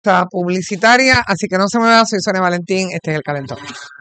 Publicitaria, así que no se me vea, soy Sonia Valentín, este es El Calentón.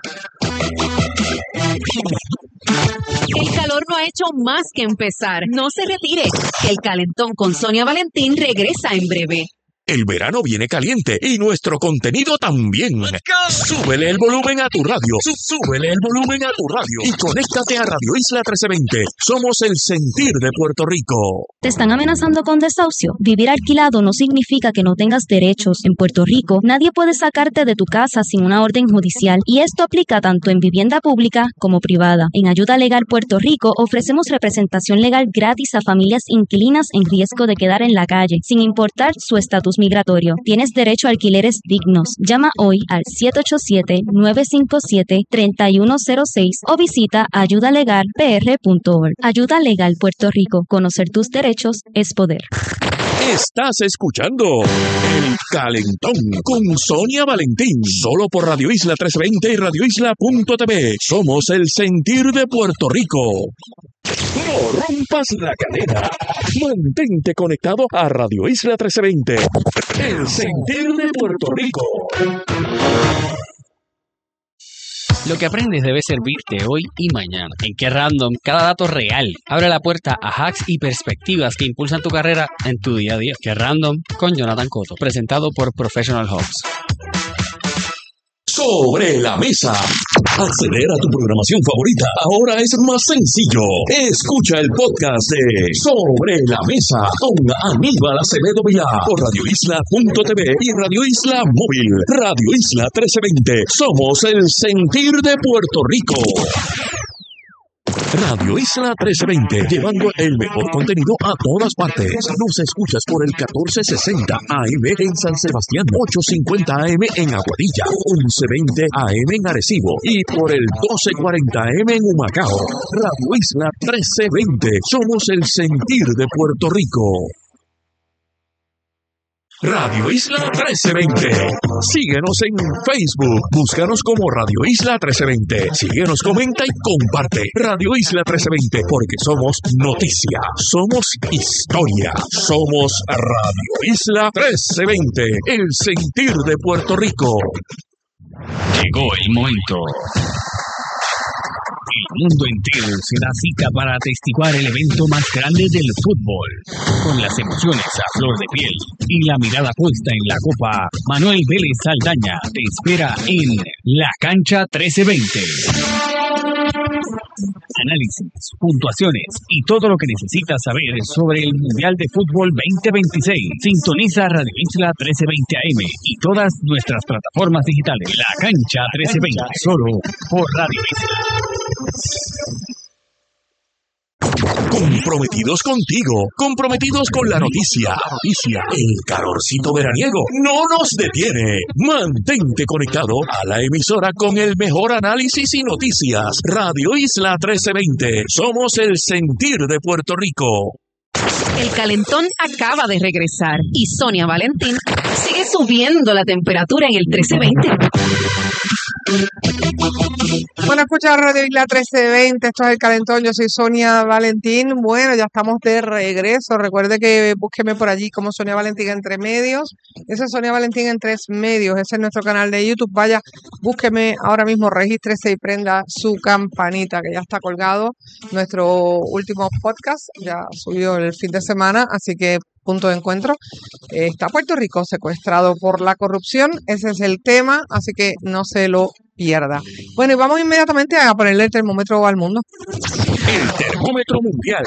El calor no ha hecho más que empezar. No se retire. El Calentón con Sonia Valentín regresa en breve. El verano viene caliente y nuestro contenido también. Súbele el volumen a tu radio. Súbele el volumen a tu radio. Y conéctate a Radio Isla 1320. Somos el sentir de Puerto Rico. ¿Te están amenazando con desahucio? Vivir alquilado no significa que no tengas derechos. En Puerto Rico, nadie puede sacarte de tu casa sin una orden judicial. Y esto aplica tanto en vivienda pública como privada. En Ayuda Legal Puerto Rico ofrecemos representación legal gratis a familias inquilinas en riesgo de quedar en la calle, sin importar su estatus migratorio. Tienes derecho a alquileres dignos. Llama hoy al 787-957-3106 o visita ayudalegalpr.org. Ayuda Legal Puerto Rico. Conocer tus derechos es poder. Estás escuchando El Calentón con Sonia Valentín. Solo por Radio Isla 1320 y radioisla.tv. Somos el sentir de Puerto Rico. No rompas la cadena. Mantente conectado a Radio Isla 1320. El sentir de Puerto Rico. Lo que aprendes debe servirte hoy y mañana. En Qué Random, cada dato real abre la puerta a hacks y perspectivas que impulsan tu carrera en tu día a día. Qué Random con Jonathan Cotto, presentado por Professional Hubs. Sobre la mesa. Acceder a tu programación favorita ahora es más sencillo. Escucha el podcast de Sobre la Mesa con Aníbal Acevedo Vilá por radioisla.tv y Radio Isla Móvil. Radio Isla 1320. Somos el sentir de Puerto Rico. Radio Isla 1320, llevando el mejor contenido a todas partes. Nos escuchas por el 1460 AM en San Sebastián, 850 AM en Aguadilla, 1120 AM en Arecibo y por el 1240 AM en Humacao. Radio Isla 1320, somos el sentir de Puerto Rico. Radio Isla 1320. Síguenos en Facebook. Búscanos como Radio Isla 1320. Síguenos, comenta y comparte. Radio Isla 1320, porque somos noticia, somos historia, somos Radio Isla 1320, el sentir de Puerto Rico. Llegó el momento. El mundo entero se da cita para atestiguar el evento más grande del fútbol. Con las emociones a flor de piel y la mirada puesta en la copa, Manuel Vélez Saldaña te espera en La Cancha 1320. Análisis, puntuaciones y todo lo que necesitas saber sobre el Mundial de Fútbol 2026. Sintoniza Radio Isla 1320 AM y todas nuestras plataformas digitales. La Cancha 1320, solo por Radio Isla. Comprometidos contigo, comprometidos con la noticia. El calorcito veraniego no nos detiene. Mantente conectado a la emisora con el mejor análisis y noticias. Radio Isla 1320. Somos el sentir de Puerto Rico. El Calentón acaba de regresar y Sonia Valentín sigue subiendo la temperatura en el 1320. Bueno, escucha Radio Isla 1320, esto es El Calentón, yo soy Sonia Valentín. Bueno, ya estamos de regreso. Recuerde que búsqueme por allí como Sonia Valentín Entre Medios. Ese es Sonia Valentín en Tres Medios, ese es nuestro canal de YouTube. Vaya, búsqueme ahora mismo, regístrese y prenda su campanita, que ya está colgado nuestro último podcast, ya subió el fin de semana, así que punto de encuentro. Está Puerto Rico secuestrado por la corrupción, ese es el tema, así que no se lo pierda. Bueno, y vamos inmediatamente a ponerle el termómetro al mundo. El termómetro mundial.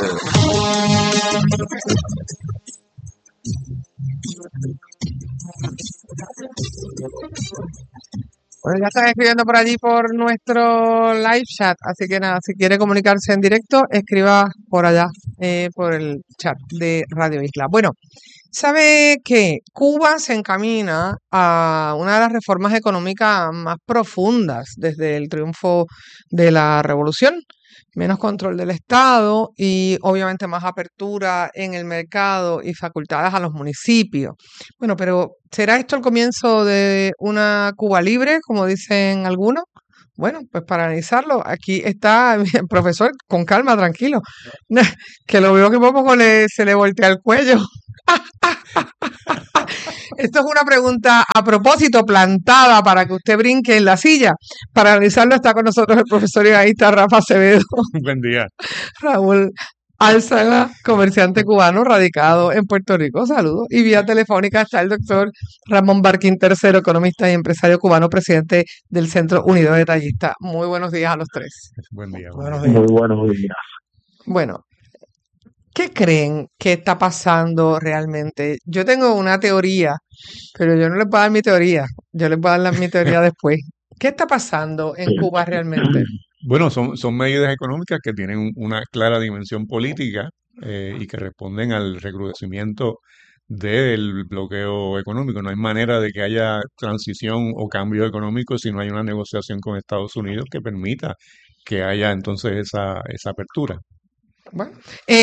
Bueno, ya están escribiendo por allí por nuestro live chat, así que nada, si quiere comunicarse en directo, escriba por allá, por el chat de Radio Isla. Bueno, sabe que Cuba se encamina a una de las reformas económicas más profundas desde el triunfo de la revolución. Menos control del Estado y obviamente más apertura en el mercado y facultades a los municipios. Bueno, pero ¿será esto el comienzo de una Cuba libre, como dicen algunos? Bueno, pues para analizarlo, aquí está el profesor, con calma, tranquilo, que lo veo que poco se le voltea el cuello. Esto es una pregunta a propósito, plantada para que usted brinque en la silla. Para analizarlo está con nosotros el profesor y analista Rafa Acevedo. Buen día. Raúl Álzaga, comerciante cubano radicado en Puerto Rico. Saludos. Y vía telefónica está el doctor Ramón Barquín III, economista y empresario cubano, presidente del Centro Unido de Detallistas. Muy buenos días a los tres. Buen día. Muy buenos días. Bueno, ¿qué creen que está pasando realmente? Yo tengo una teoría, pero yo no les puedo dar mi teoría. Yo les voy a dar mi teoría después. ¿Qué está pasando en Cuba realmente? Bueno, son medidas económicas que tienen una clara dimensión política y que responden al recrudecimiento del bloqueo económico. No hay manera de que haya transición o cambio económico si no hay una negociación con Estados Unidos que permita que haya entonces esa apertura. Bueno,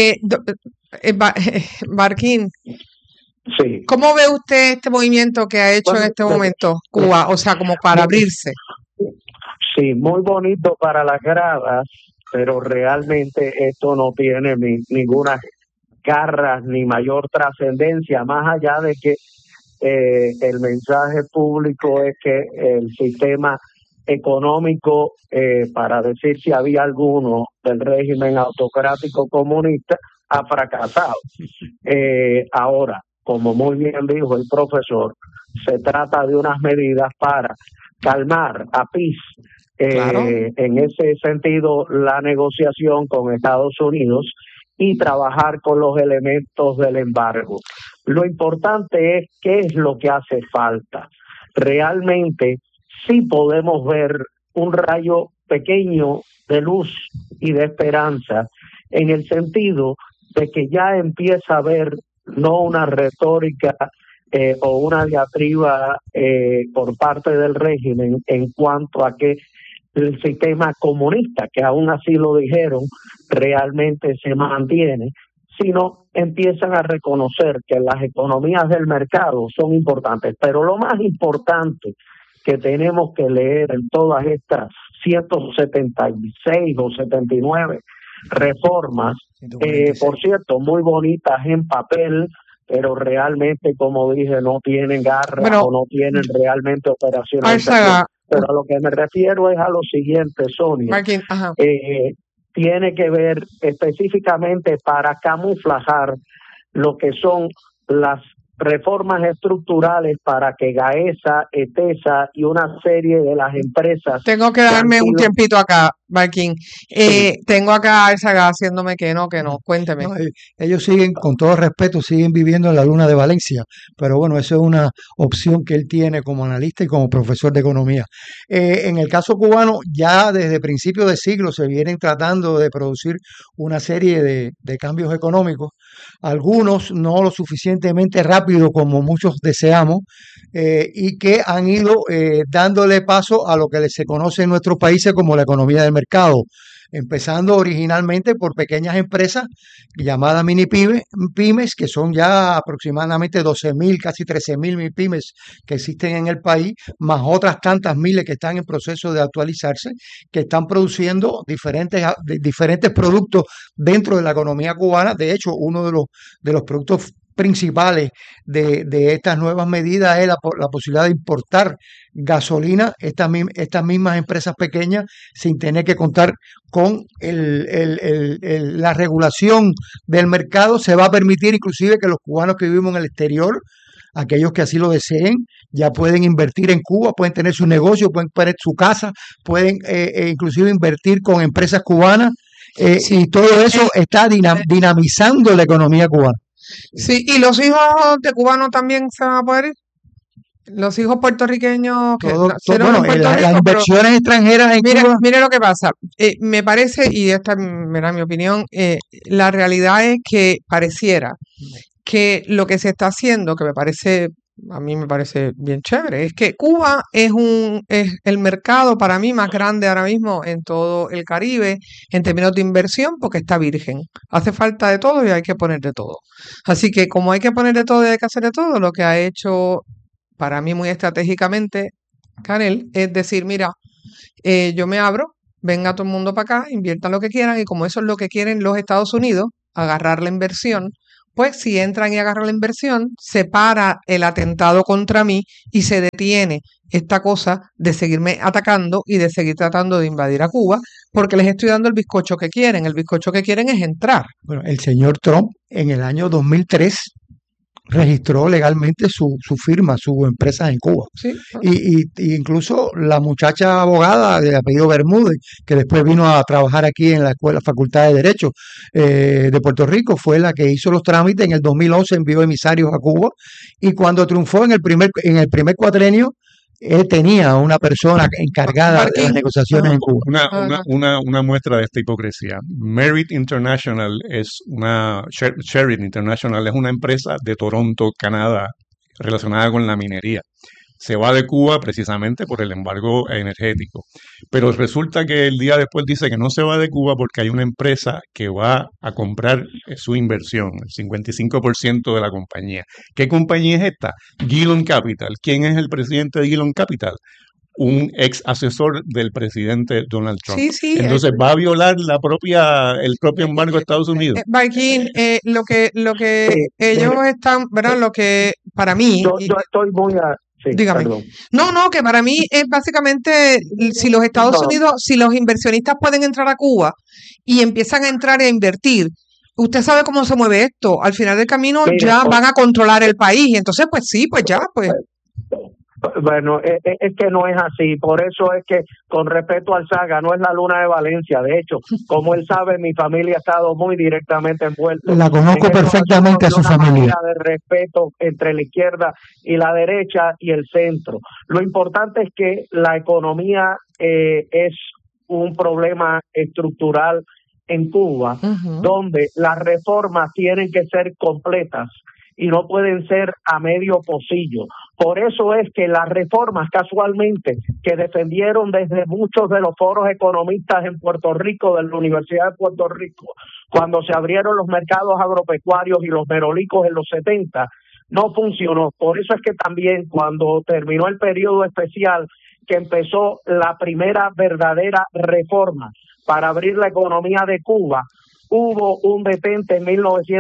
Barquín, Sí. ¿cómo ve usted este movimiento que ha hecho en este momento Cuba? O sea, como para abrirse. Sí, muy bonito para las gradas, pero realmente esto no tiene ninguna garra ni mayor trascendencia, más allá de que el mensaje público es que el sistema económico, para decir si había alguno del régimen autocrático comunista, ha fracasado. Ahora, como muy bien dijo el profesor, se trata de unas medidas para calmar a PIS, Claro. en ese sentido, la negociación con Estados Unidos y trabajar con los elementos del embargo. Lo importante es qué es lo que hace falta. Realmente sí podemos ver un rayo pequeño de luz y de esperanza en el sentido de que ya empieza a haber no una retórica o una diatriba por parte del régimen en cuanto a que el sistema comunista, que aún así lo dijeron, realmente se mantiene, sino empiezan a reconocer que las economías del mercado son importantes. Pero lo más importante que tenemos que leer en todas estas 176 o 79 reformas, por cierto, muy bonitas en papel, pero realmente, como dije, no tienen garra o no tienen realmente operacionalización. Pero a lo que me refiero es a lo siguiente, Sonia. Marquín, Tiene que ver específicamente para camuflajar lo que son las reformas estructurales para que GAESA, ETESA y una serie de las empresas... Tengo que darme un tiempito acá, Barquín. Tengo acá a esa haciéndome que no. Cuénteme. No, ellos siguen, con todo respeto, siguen viviendo en la luna de Valencia, pero bueno, eso es una opción que él tiene como analista y como profesor de economía. En el caso cubano, ya desde principios de siglo se vienen tratando de producir una serie de cambios económicos, algunos no lo suficientemente rápido como muchos deseamos, y que han ido dándole paso a lo que se conoce en nuestros países como la economía del mercado, empezando originalmente por pequeñas empresas llamadas mini pymes, que son ya aproximadamente 12.000, casi 13.000 pymes que existen en el país, más otras tantas miles que están en proceso de actualizarse, que están produciendo diferentes productos dentro de la economía cubana. De hecho, uno de los productos principales de estas nuevas medidas es la posibilidad de importar gasolina, estas mismas empresas pequeñas, sin tener que contar con la regulación del mercado. Se va a permitir inclusive que los cubanos que vivimos en el exterior, aquellos que así lo deseen, ya pueden invertir en Cuba, pueden tener su negocio, pueden poner su casa, pueden inclusive invertir con empresas cubanas, y todo eso está dinamizando la economía cubana. Sí, ¿y los hijos de cubanos también se van a poder ir? Los hijos puertorriqueños que nacieron en Puerto Rico, las inversiones extranjeras en Cuba. Mire lo que pasa. Me parece, y esta era mi opinión, la realidad es que pareciera que lo que se está haciendo, que a mí me parece bien chévere, es que Cuba es el mercado para mí más grande ahora mismo en todo el Caribe en términos de inversión, porque está virgen. Hace falta de todo y hay que poner de todo. Así que como hay que poner de todo y hay que hacer de todo, lo que ha hecho para mí muy estratégicamente Canel es decir, mira, yo me abro, venga todo el mundo para acá, inviertan lo que quieran, y como eso es lo que quieren los Estados Unidos, agarrar la inversión, pues si entran y agarran la inversión, se para el atentado contra mí y se detiene esta cosa de seguirme atacando y de seguir tratando de invadir a Cuba, porque les estoy dando el bizcocho que quieren. El bizcocho que quieren es entrar. Bueno, el señor Trump en el año 2003 registró legalmente su firma, su empresa en Cuba. Sí. Y incluso la muchacha abogada de apellido Bermúdez, que después vino a trabajar aquí en la Facultad de Derecho de Puerto Rico, fue la que hizo los trámites. En el 2011 envió emisarios a Cuba, y cuando triunfó en el primer cuatrenio, él tenía una persona encargada de las negociaciones en Cuba. Una muestra de esta hipocresía. Merit International Sherritt International es una empresa de Toronto, Canadá, relacionada con la minería. Se va de Cuba precisamente por el embargo energético. Pero resulta que el día después dice que no se va de Cuba porque hay una empresa que va a comprar su inversión, el 55% de la compañía. ¿Qué compañía es esta? Gillon Capital. ¿Quién es el presidente de Gillon Capital? Un ex asesor del presidente Donald Trump. Sí, Entonces va a violar el propio embargo de Estados Unidos. Barquín, lo que ellos están, ¿verdad? Lo que para mí... Yo estoy muy... Sí, dígame. perdón. No, que para mí es básicamente si los Estados Unidos, si los inversionistas pueden entrar a Cuba y empiezan a entrar e invertir, usted sabe cómo se mueve esto. Al final del camino ya van a controlar el país y entonces pues sí, pues ya, pues. Bueno, es que no es así. Por eso es que, con respeto al Saga, no es la Luna de Valencia. De hecho, como él sabe, mi familia ha estado muy directamente envuelta. La conozco perfectamente a su familia. De respeto entre la izquierda y la derecha y el centro. Lo importante es que la economía es un problema estructural en Cuba, donde las reformas tienen que ser completas y no pueden ser a medio pocillo. Por eso es que las reformas, casualmente, que defendieron desde muchos de los foros economistas en Puerto Rico, de la Universidad de Puerto Rico, cuando se abrieron los mercados agropecuarios y los merolicos en los 70, no funcionó. Por eso es que también cuando terminó el periodo especial, que empezó la primera verdadera reforma para abrir la economía de Cuba, hubo un detente en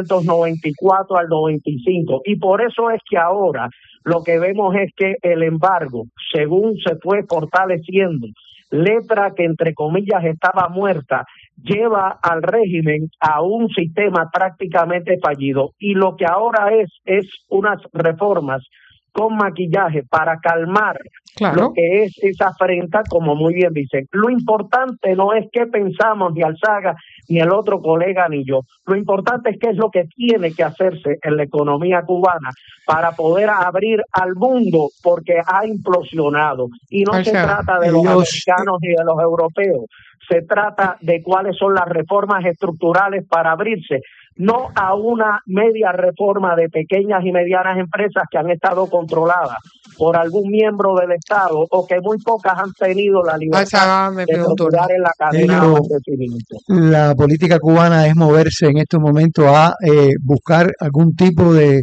1994 al 95, y por eso es que ahora lo que vemos es que el embargo, según se fue fortaleciendo, letra que entre comillas estaba muerta, lleva al régimen a un sistema prácticamente fallido, y lo que ahora es unas reformas con maquillaje para calmar lo que es esa afrenta, como muy bien dicen. Lo importante no es qué pensamos ni Alzaga, ni el otro colega, ni yo. Lo importante es qué es lo que tiene que hacerse en la economía cubana para poder abrir al mundo, porque ha implosionado. Y no se trata de los americanos ni de los europeos. Se trata de cuáles son las reformas estructurales para abrirse, no a una media reforma de pequeñas y medianas empresas que han estado controladas por algún miembro del Estado o que muy pocas han tenido la libertad de procurar en la cadena de abastecimiento. La política cubana es moverse en estos momentos a buscar algún tipo de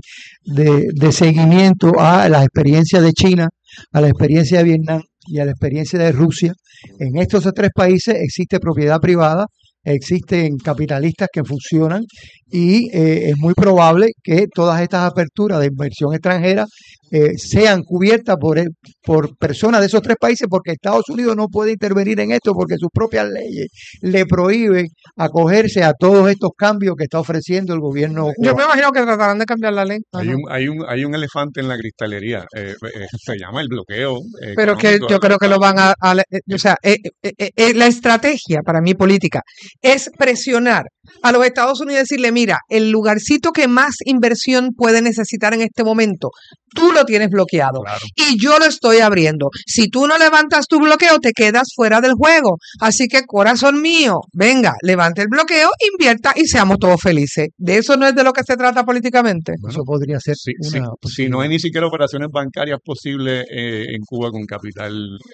seguimiento a la experiencia de China, a la experiencia de Vietnam y a la experiencia de Rusia. En estos tres países existe propiedad privada, existen capitalistas que funcionan, y es muy probable que todas estas aperturas de inversión extranjera sean cubiertas por personas de esos tres países, porque Estados Unidos no puede intervenir en esto porque sus propias leyes le prohíben acogerse a todos estos cambios que está ofreciendo el gobierno cubano. Yo me imagino que tratarán de cambiar la ley. Hay un elefante en la cristalería, se llama el bloqueo. Pero que yo creo que lo van o sea, la estrategia para mí política es presionar a los Estados Unidos y decirle, mira, el lugarcito que más inversión puede necesitar en este momento, tú lo tienes bloqueado y yo lo estoy abriendo. Si tú no levantas tu bloqueo, te quedas fuera del juego. Así que, corazón mío, venga, levante el bloqueo, invierta y seamos todos felices. ¿De eso no es de lo que se trata políticamente? Bueno, eso podría ser si no hay ni siquiera operaciones bancarias posibles en Cuba con capital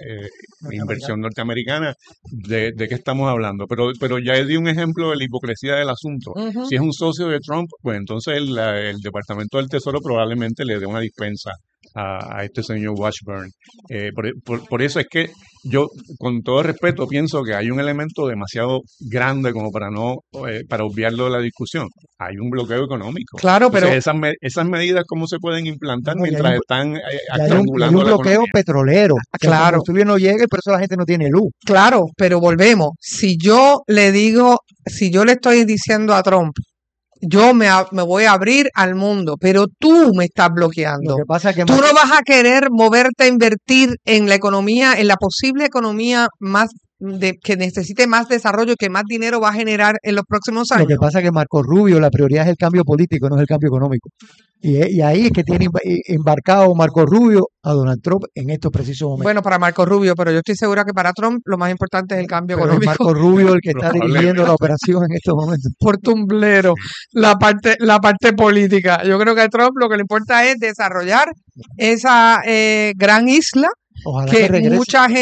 de inversión norteamericana, ¿de qué estamos hablando? Pero ya di un ejemplo de la hipocresía del asunto. Si es un socio de Trump, pues entonces el Departamento del Tesoro probablemente le dé una dispensa a este señor Washburn. Por eso es que yo, con todo respeto, pienso que hay un elemento demasiado grande como para obviarlo de la discusión. Hay un bloqueo económico. Claro, pero Entonces, esas medidas, ¿cómo se pueden implantar mientras están hay triangulando un la bloqueo economía? petrolero. Que Claro. el combustible no llega y por eso la gente no tiene luz. claro, pero volvemos. Si yo le estoy diciendo a Trump, yo me voy a abrir al mundo, pero tú me estás bloqueando. Lo que pasa es que Tú no vas a querer moverte a invertir en la economía, en la posible economía que necesite más desarrollo y que más dinero va a generar en los próximos Lo años. que pasa es que Marco Rubio, la prioridad es el cambio político, no es el cambio económico. Y ahí es que tiene embarcado Marco Rubio a Donald Trump en estos precisos momentos. Bueno, para Marco Rubio, pero yo estoy segura que para Trump lo más importante es el cambio Pero es económico. Marco Rubio el que está Probablemente. dirigiendo la operación en estos momentos. Por tumblero, la parte política. Yo creo que a Trump lo que le importa es desarrollar esa gran isla Ojalá que regrese.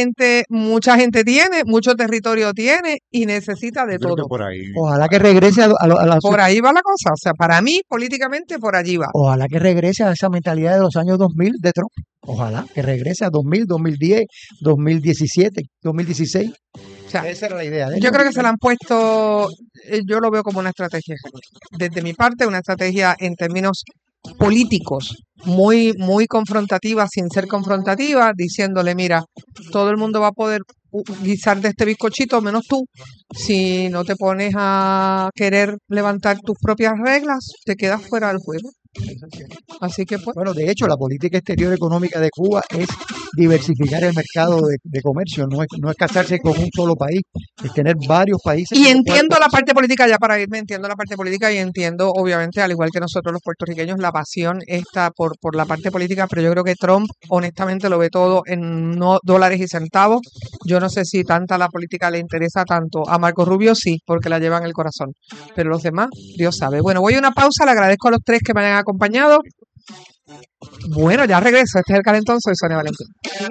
mucha gente tiene, mucho territorio tiene y necesita de Yo creo que todo. por ahí. Ojalá que regrese a la Por ahí va la cosa. O sea, para mí, políticamente, por allí va. Ojalá que regrese a esa mentalidad de los años 2000 de Trump. Ojalá que regrese a 2000, 2010, 2017, 2016. O sea, Esa era la idea de él. yo creo que se la han puesto, yo lo veo como una estrategia. Desde mi parte, una estrategia en términos políticos, muy, muy confrontativa, sin ser confrontativa, diciéndole, mira, todo el mundo va a poder guisar de este bizcochito, menos tú. Si no te pones a querer levantar tus propias reglas, te quedas fuera del juego. Así que pues, Bueno, de hecho, la política exterior económica de Cuba es diversificar el mercado de comercio, no es casarse con un solo país, es tener varios países. y que entiendo la parte política, ya para irme, entiendo la parte política y entiendo, obviamente, al igual que nosotros los puertorriqueños, la pasión está por la parte política, pero yo creo que Trump, honestamente, lo ve todo en no dólares y centavos. Yo no sé si tanta la política le interesa tanto. A Marco Rubio sí, porque la lleva en el corazón, pero los demás, Dios sabe. Bueno, voy a una pausa, le agradezco a los tres que me hayan acompañado. Bueno, ya regreso, este es El Calentón, soy Sonia Valentín.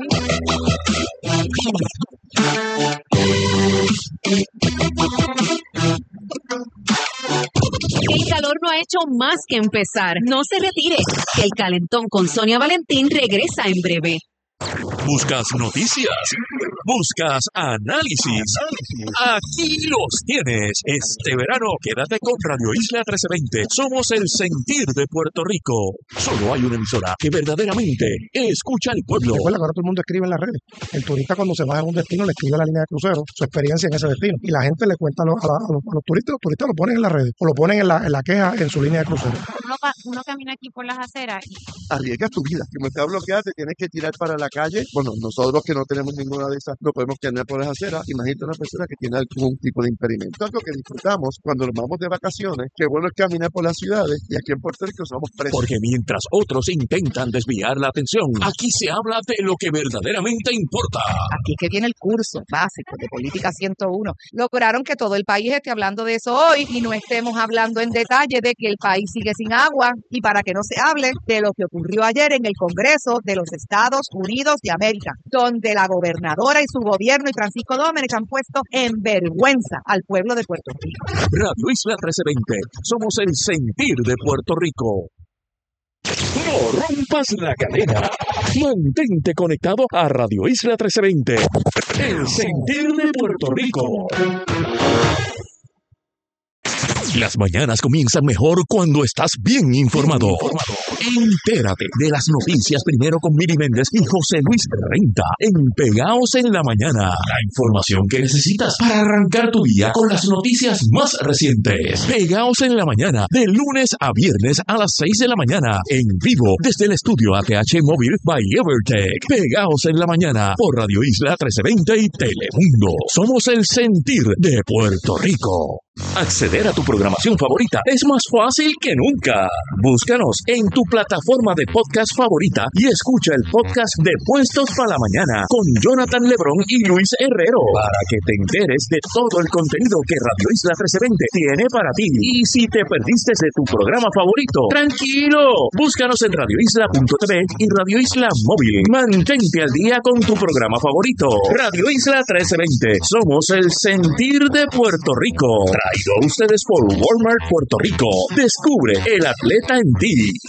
El calor no ha hecho más que empezar. No se retire, que el calentón con Sonia Valentín regresa en breve. Buscas noticias, buscas análisis. Aquí los tienes. Este verano quédate con Radio Isla 1320. Somos el sentir de Puerto Rico. Solo hay una emisora que verdaderamente escucha al pueblo. Recuerda que ahora todo el mundo escribe en las redes. El turista cuando se va a un destino le escribe a la línea de crucero su experiencia en ese destino. Y la gente le cuenta a los turistas lo ponen en las redes o lo ponen en la queja en su línea de crucero. Uno camina aquí por las aceras y arriesgas tu vida. Como está bloqueada, te tienes que tirar para la calle. Bueno, nosotros que no tenemos ninguna de esas, no podemos caminar por las aceras. Imagínate una persona que tiene algún tipo de impedimento. Algo que disfrutamos cuando nos vamos de vacaciones. Qué bueno es caminar por las ciudades y aquí en Puerto Rico somos presos. Porque mientras otros intentan desviar la atención, aquí se habla de lo que verdaderamente importa. aquí que viene el curso básico de Política 101. Lograron que todo el país esté hablando de eso hoy y no estemos hablando en detalle de que el país sigue sin agua y para que no se hable de lo que ocurrió ayer en el Congreso de los Estados Unidos de América, donde la gobernadora y su gobierno y Francisco Domenech han puesto en vergüenza al pueblo de Puerto Rico. Radio Isla 1320. Somos el sentir de Puerto Rico. No rompas la cadena. Mantente conectado a Radio Isla 1320. El sentir de Puerto Rico. Las mañanas comienzan mejor cuando estás bien informado. Entérate de las noticias primero con Miri Méndez y José Luis Renta en Pegaos en la Mañana. La información que necesitas para arrancar tu día con las noticias más recientes. Pegaos en la Mañana, de lunes a viernes a las 6 de la mañana. En vivo desde el estudio ATH Móvil by Evertech. Pegaos en la Mañana por Radio Isla 1320 y Telemundo. Somos el sentir de Puerto Rico. Acceder a tu programación favorita es más fácil que nunca. Búscanos en tu plataforma de podcast favorita y escucha el podcast de Puestos para la Mañana con Jonathan Lebrón y Luis Herrero para que te enteres de todo el contenido que Radio Isla 1320 tiene para ti. Y si te perdiste de tu programa favorito, tranquilo, búscanos en radioisla.tv y Radio Isla Móvil. Mantente al día con tu programa favorito. Radio Isla 1320. Somos el sentir de Puerto Rico. Traído a ustedes por Walmart Puerto Rico. Descubre el atleta en ti.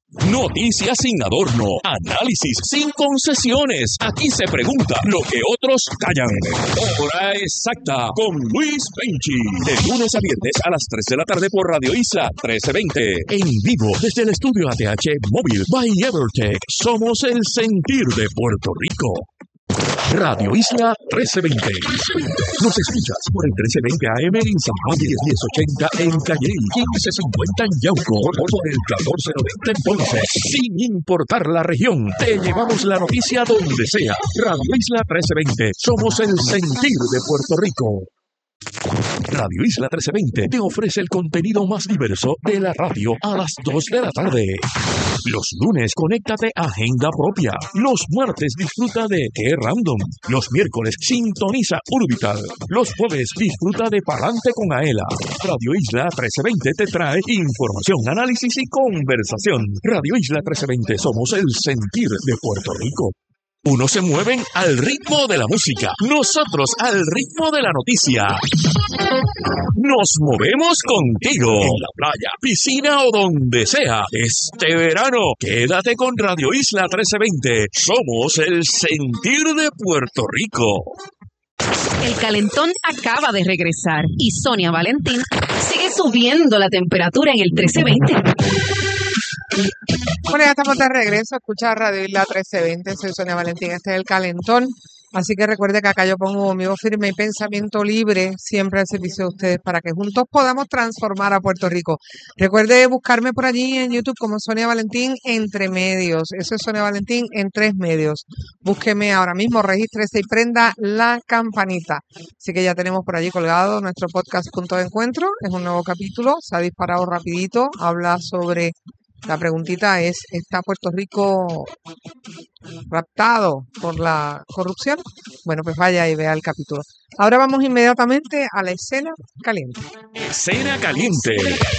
Noticias sin adorno, análisis sin concesiones. Aquí se pregunta lo que otros callan. Hora exacta con Luis Penchi. De lunes a viernes a las 3 de la tarde por Radio Isla 1320. En vivo desde el estudio ATH Móvil by Evertech. Somos el sentir de Puerto Rico. Radio Isla 1320. Nos escuchas por el 1320 AM en San Juan, 1080 en Calle, 1550 en Yauco, por el 1490 en Ponce. Sin importar la región, te llevamos la noticia donde sea. Radio Isla 1320. Somos el sentir de Puerto Rico. Radio Isla 1320 te ofrece el contenido más diverso de la radio a las 2 de la tarde. Los lunes, conéctate a Agenda Propia. Los martes, disfruta de Qué Random. Los miércoles, sintoniza Urbital. Los jueves, disfruta de Palante con Aela. Radio Isla 1320 te trae información, análisis y conversación. Radio Isla 1320, somos el sentir de Puerto Rico. Unos se mueven al ritmo de la música, nosotros al ritmo de la noticia. Nos movemos contigo en la playa, piscina o donde sea. Este verano, quédate con Radio Isla 1320. Somos el sentir de Puerto Rico. El calentón acaba de regresar y Sonia Valentín sigue subiendo la temperatura en el 1320. Bueno, ya estamos de regreso a escuchar Radio Isla 1320. Soy Sonia Valentín, este es el calentón. Así que recuerde que acá yo pongo mi voz firme y pensamiento libre siempre al servicio de ustedes para que juntos podamos transformar a Puerto Rico. Recuerde buscarme por allí en YouTube como Sonia Valentín Entre Medios. Eso es Sonia Valentín en 3 medios. Búsqueme ahora mismo, regístrese y prenda la campanita. Así que ya tenemos por allí colgado nuestro podcast Punto de Encuentro. Es un nuevo capítulo, se ha disparado rapidito. Habla sobre... La preguntita es, ¿está Puerto Rico raptado por la corrupción? Bueno, pues vaya y vea el capítulo. Ahora vamos inmediatamente a la escena caliente. Escena caliente.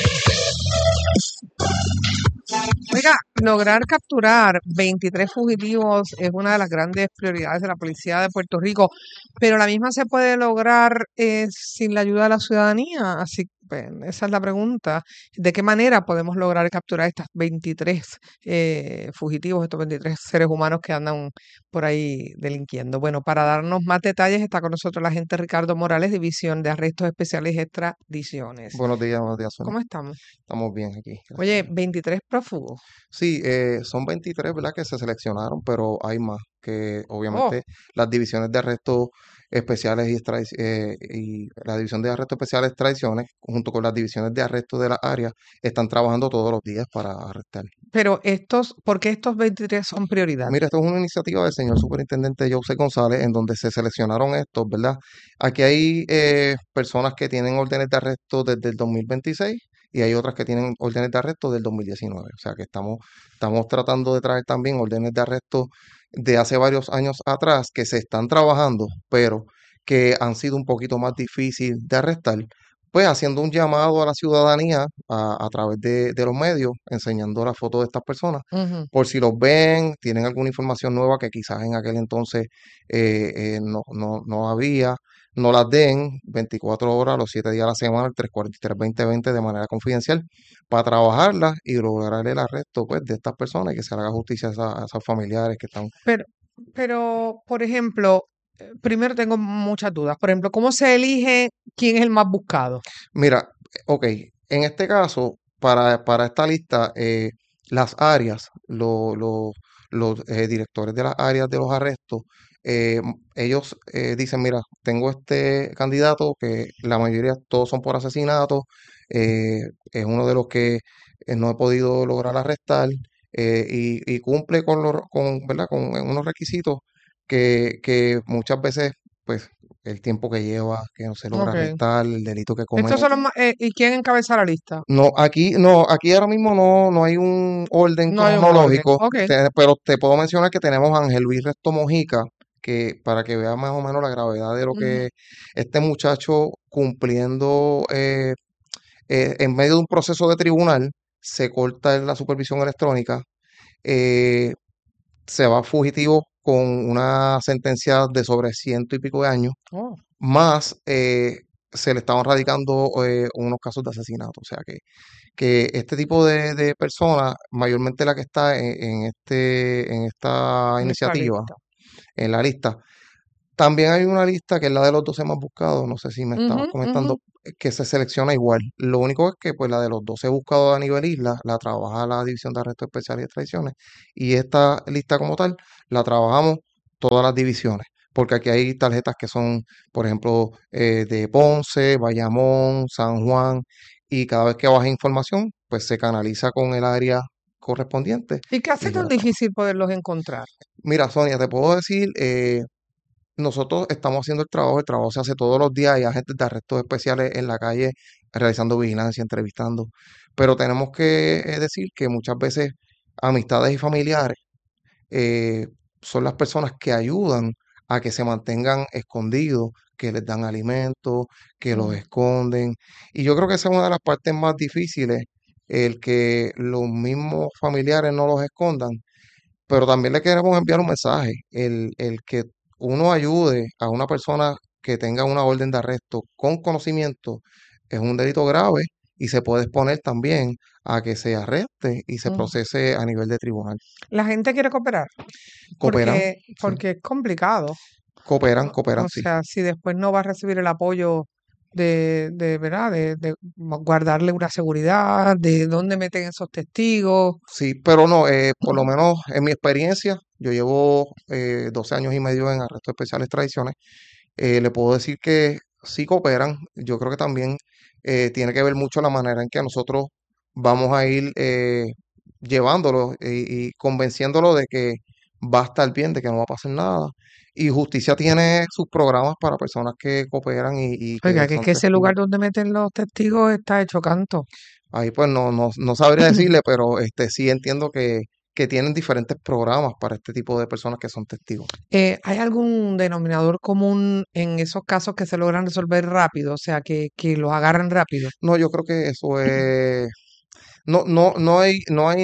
Oiga, lograr capturar 23 fugitivos es una de las grandes prioridades de la policía de Puerto Rico, pero la misma se puede lograr sin la ayuda de la ciudadanía. Así pues, esa es la pregunta. ¿De qué manera podemos lograr capturar estas 23 fugitivos, estos 23 seres humanos que andan por ahí delinquiendo? Bueno, para darnos más detalles está con nosotros el agente Ricardo Morales, División de Arrestos Especiales y Extradiciones. Buenos días, Sonia. ¿Cómo estamos? Estamos bien aquí. Oye, 23 prófugos. Sí, son 23, ¿verdad? Que se seleccionaron, pero hay más que Oh, obviamente las divisiones de arrestos especiales y la división de arrestos especiales extradiciones, junto con las divisiones de arrestos de las áreas, están trabajando todos los días para arrestar. pero ¿por qué estos 23 son prioridad? Mira, esto es una iniciativa del señor superintendente José González, en donde se seleccionaron estos, ¿verdad? Aquí hay personas que tienen órdenes de arresto desde el 2026 y hay otras que tienen órdenes de arresto del 2019. O sea que estamos tratando de traer también órdenes de arresto de hace varios años atrás que se están trabajando, pero que han sido un poquito más difícil de arrestar, pues haciendo un llamado a la ciudadanía a través de los medios, enseñando la foto de estas personas, Ujú. por si los ven, tienen alguna información nueva que quizás en aquel entonces no había, no las den 24 horas, los 7 días a la semana, el 343-2020 de manera confidencial, para trabajarlas y lograr el arresto pues, de estas personas y que se le haga justicia a esos familiares que están. Pero, por ejemplo, primero tengo muchas dudas. Por ejemplo, ¿cómo se elige quién es el más buscado? Mira, ok, en este caso, para esta lista, las áreas, los directores de las áreas de los arrestos, ellos dicen, mira, tengo este candidato que la mayoría todos son por asesinato, es uno de los que no he podido lograr arrestar y cumple ¿verdad? Con unos requisitos que muchas veces, pues, el tiempo que lleva, que no se logra Ok. arrestar, el delito que Estos comete. son los más, ¿y quién encabeza la lista? No, aquí ahora mismo no hay un orden No hay un orden. cronológico, Ok. pero te puedo mencionar que tenemos a Ángel Luis Resto Mojica, que para que veas más o menos la gravedad de lo que este muchacho cumpliendo en medio de un proceso de tribunal, se corta la supervisión electrónica, se va fugitivo con una sentencia de sobre 100 y pico de años, Oh. más se le estaban radicando unos casos de asesinato. O sea que este tipo de personas, mayormente la que está en esta En esta iniciativa, lista. en la lista, también hay una lista que es la de los 12 más buscados, no sé si me estabas Ujú, comentando, ujú. que se selecciona igual. Lo único es que pues la de los 12 buscados a nivel isla la trabaja la División de Arrestos Especiales y Extradiciones, y esta lista como tal la trabajamos todas las divisiones, porque aquí hay tarjetas que son, por ejemplo, de Ponce, Bayamón, San Juan, y cada vez que baja información, pues se canaliza con el área correspondiente. ¿Y qué hace Y tan ya. difícil poderlos encontrar? Mira, Sonia, te puedo decir, nosotros estamos haciendo el trabajo se hace todos los días, hay agentes de arrestos especiales en la calle realizando vigilancia, entrevistando, pero tenemos que decir que muchas veces amistades y familiares eh, son las personas que ayudan a que se mantengan escondidos, que les dan alimentos, que los esconden, y yo creo que esa es una de las partes más difíciles, el que los mismos familiares no los escondan, pero también le queremos enviar un mensaje, el que uno ayude a una persona que tenga una orden de arresto con conocimiento es un delito grave y se puede exponer también a que se arreste y se Ujú. procese a nivel de tribunal. La gente quiere cooperar Cooperan, porque, sí, porque es complicado. cooperan, O sí. sea, si después no va a recibir el apoyo ¿verdad? De guardarle una seguridad, de dónde meten esos testigos. Sí, pero no, por lo menos en mi experiencia, yo llevo 12 años y medio en arrestos especiales tradiciones, le puedo decir que sí cooperan. Yo creo que también tiene que ver mucho la manera en que nosotros vamos a ir llevándolo y convenciéndolo de que va a estar bien, de que no va a pasar nada. Y Justicia tiene sus programas para personas que cooperan y Oiga, que que es son que ese testigos. lugar donde meten los testigos está hecho canto. Ahí pues no sabría decirle, pero sí entiendo que tienen diferentes programas para este tipo de personas que son testigos. ¿Hay algún denominador común en esos casos que se logran resolver rápido? O sea, que los agarran rápido. No, yo creo que eso es, no hay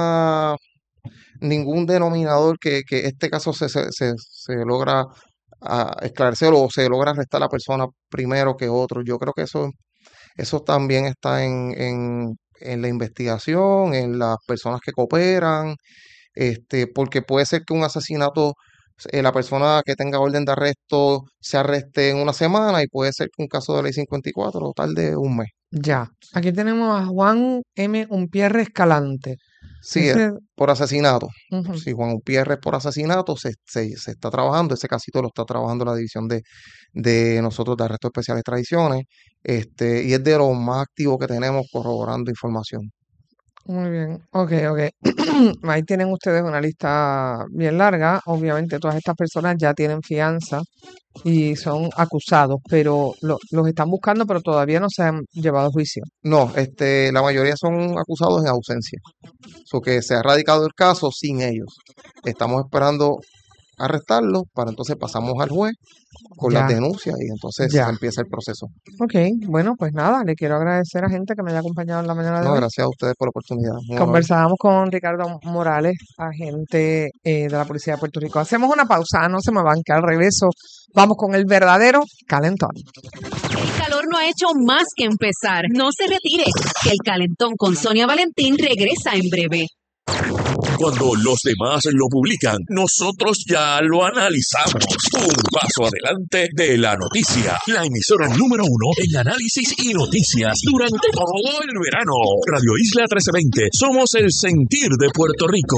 ningún denominador que este caso se logra esclarecer o se logra arrestar a la persona primero que otro. Yo creo que eso también está en la investigación, en las personas que cooperan, porque puede ser que un asesinato, la persona que tenga orden de arresto se arreste en una semana y puede ser que un caso de ley 54 tarde un mes. Ya. Aquí tenemos a Juan M. Umpierre Escalante. Sí, Ese, por asesinato. ujú. Si Juan Upierre es por asesinato, se está trabajando, ese casito lo está trabajando la división de nosotros de arrestos especiales tradiciones, y es de los más activos que tenemos corroborando información. Muy bien, ok. Ahí tienen ustedes una lista bien larga. Obviamente todas estas personas ya tienen fianza y son acusados, pero los están buscando, pero todavía no se han llevado a juicio. No, la mayoría son acusados en ausencia, so que se ha radicado el caso sin ellos. Estamos esperando arrestarlos para entonces pasamos al juez con las Ya, denuncias y entonces ya. se empieza el proceso. Ok, bueno, pues nada, le quiero agradecer a gente que me haya acompañado en la mañana de No, hoy. gracias a ustedes por la oportunidad. Muy amable. Conversábamos con Ricardo Morales, agente de la Policía de Puerto Rico. Hacemos una pausa, no se me van, que al regreso vamos con el verdadero calentón. El calor no ha hecho más que empezar. No se retire, que el calentón con Sonia Valentín regresa en breve. Cuando los demás lo publican, nosotros ya lo analizamos. Un paso adelante de la noticia. La emisora número 1 en análisis y noticias durante todo el verano. Radio Isla 1320. Somos el sentir de Puerto Rico.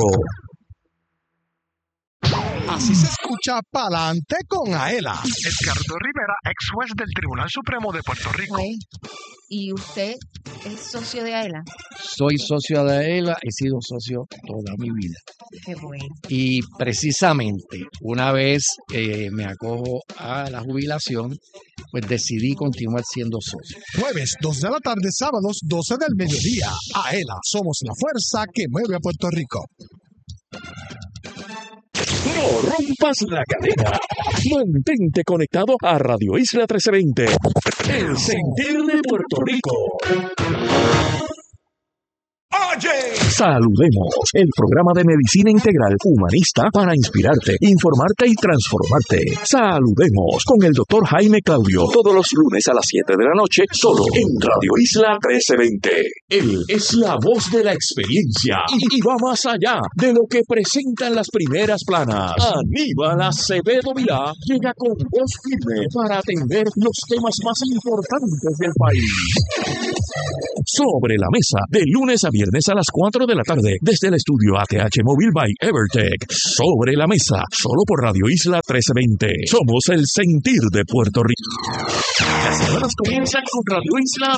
Así se escucha Pa'lante con Aela. Edgardo Rivera, ex juez del Tribunal Supremo de Puerto Rico. ¿Y usted es socio de AELA? Soy socio de AELA, he sido socio toda mi vida. Qué bueno. Y precisamente una vez me acojo a la jubilación, pues decidí continuar siendo socio. Jueves, 2 de la tarde, sábados, 12 del mediodía. AELA, somos la fuerza que mueve a Puerto Rico. No rompas la cadena. Mantente conectado a Radio Isla 1320. El sentir de Puerto Rico. Saludemos, el programa de medicina integral humanista para inspirarte, informarte y transformarte. Saludemos con el doctor Jaime Claudio, todos los lunes a las 7 de la noche, solo en Radio Isla 1320. Él es la voz de la experiencia y va más allá de lo que presentan las primeras planas. Aníbal Acevedo Vilá llega con voz firme para atender los temas más importantes del país. Sobre la mesa, de lunes a viernes a las 4 de la tarde, desde el estudio ATH Móvil by Evertech. Sobre la mesa, solo por Radio Isla 1320. Somos el sentir de Puerto Rico. Las semanas comienzan con Radio Isla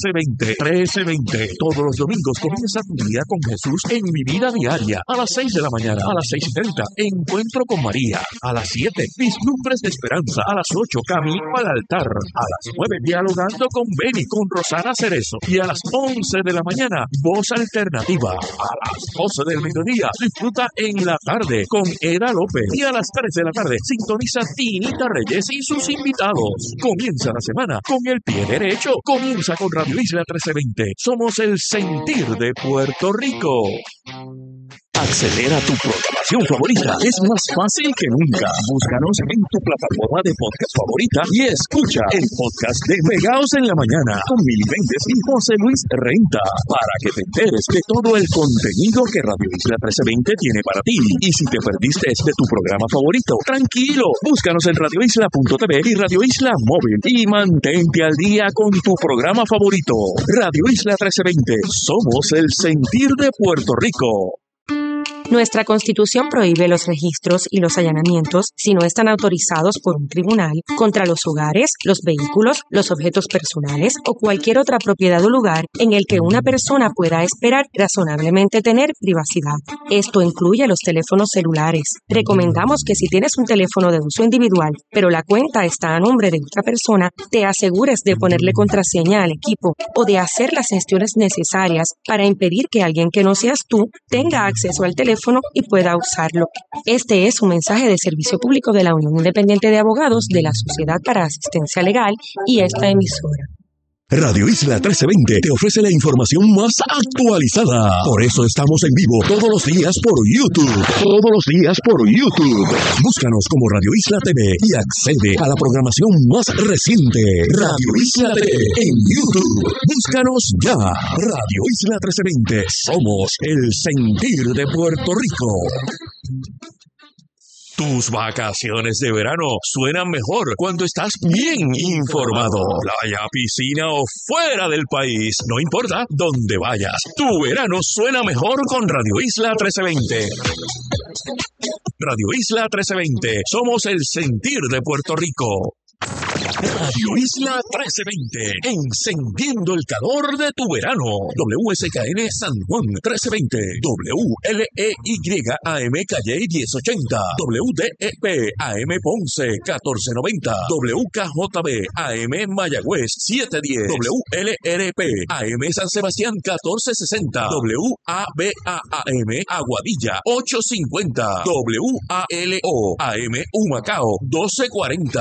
1320. Todos los domingos comienza tu día con Jesús en Mi Vida Diaria. A las 6 de la mañana, a las 6:30, Encuentro con María. A las 7, Vislumbres de Esperanza. A las 8, Camino al Altar. A las 9, Dialogando con Beni, con Rosana Cerezo. Y a las 11 de la mañana, Voz Alternativa. A las 12 del mediodía, disfruta En la Tarde con Eda López. Y a las 3 de la tarde, sintoniza Tinita Reyes y sus invitados. Comienza la semana con el pie derecho. Comienza con Radio Isla 1320. Somos el sentir de Puerto Rico. Acceder a tu programación favorita es más fácil que nunca. Búscanos en tu plataforma de podcast favorita y escucha el podcast de Pegaos en la Mañana con Mili Méndez y José Luis Renta para que te enteres de todo el contenido que Radio Isla 1320 tiene para ti. Y si te perdiste de tu programa favorito, tranquilo, búscanos en radioisla.tv y Radio Isla Móvil y mantente al día con tu programa favorito. Radio Isla 1320, somos el sentir de Puerto Rico. Nuestra Constitución prohíbe los registros y los allanamientos si no están autorizados por un tribunal contra los hogares, los vehículos, los objetos personales o cualquier otra propiedad o lugar en el que una persona pueda esperar razonablemente tener privacidad. Esto incluye los teléfonos celulares. Recomendamos que si tienes un teléfono de uso individual, pero la cuenta está a nombre de otra persona, te asegures de ponerle contraseña al equipo o de hacer las gestiones necesarias para impedir que alguien que no seas tú tenga acceso al teléfono y pueda usarlo. Este es un mensaje de servicio público de la Unión Independiente de Abogados de la Sociedad para Asistencia Legal y esta emisora. Radio Isla 1320 te ofrece la información más actualizada. Por eso estamos en vivo todos los días por YouTube. Búscanos como Radio Isla TV y accede a la programación más reciente. Radio Isla TV en YouTube. Búscanos ya. Radio Isla 1320. Somos el sentir de Puerto Rico. Tus vacaciones de verano suenan mejor cuando estás bien informado. Playa, piscina o fuera del país, no importa dónde vayas. Tu verano suena mejor con Radio Isla 1320. Radio Isla 1320. Somos el sentir de Puerto Rico. Radio Isla 1320, encendiendo el calor de tu verano. WSKN San Juan 1320, WLEY AM Calle 1080, WDEP AM Ponce 1490, WKJB AM Mayagüez 710, WLRP AM San Sebastián 1460, WABAM Aguadilla 850, WALO AM Humacao 1240,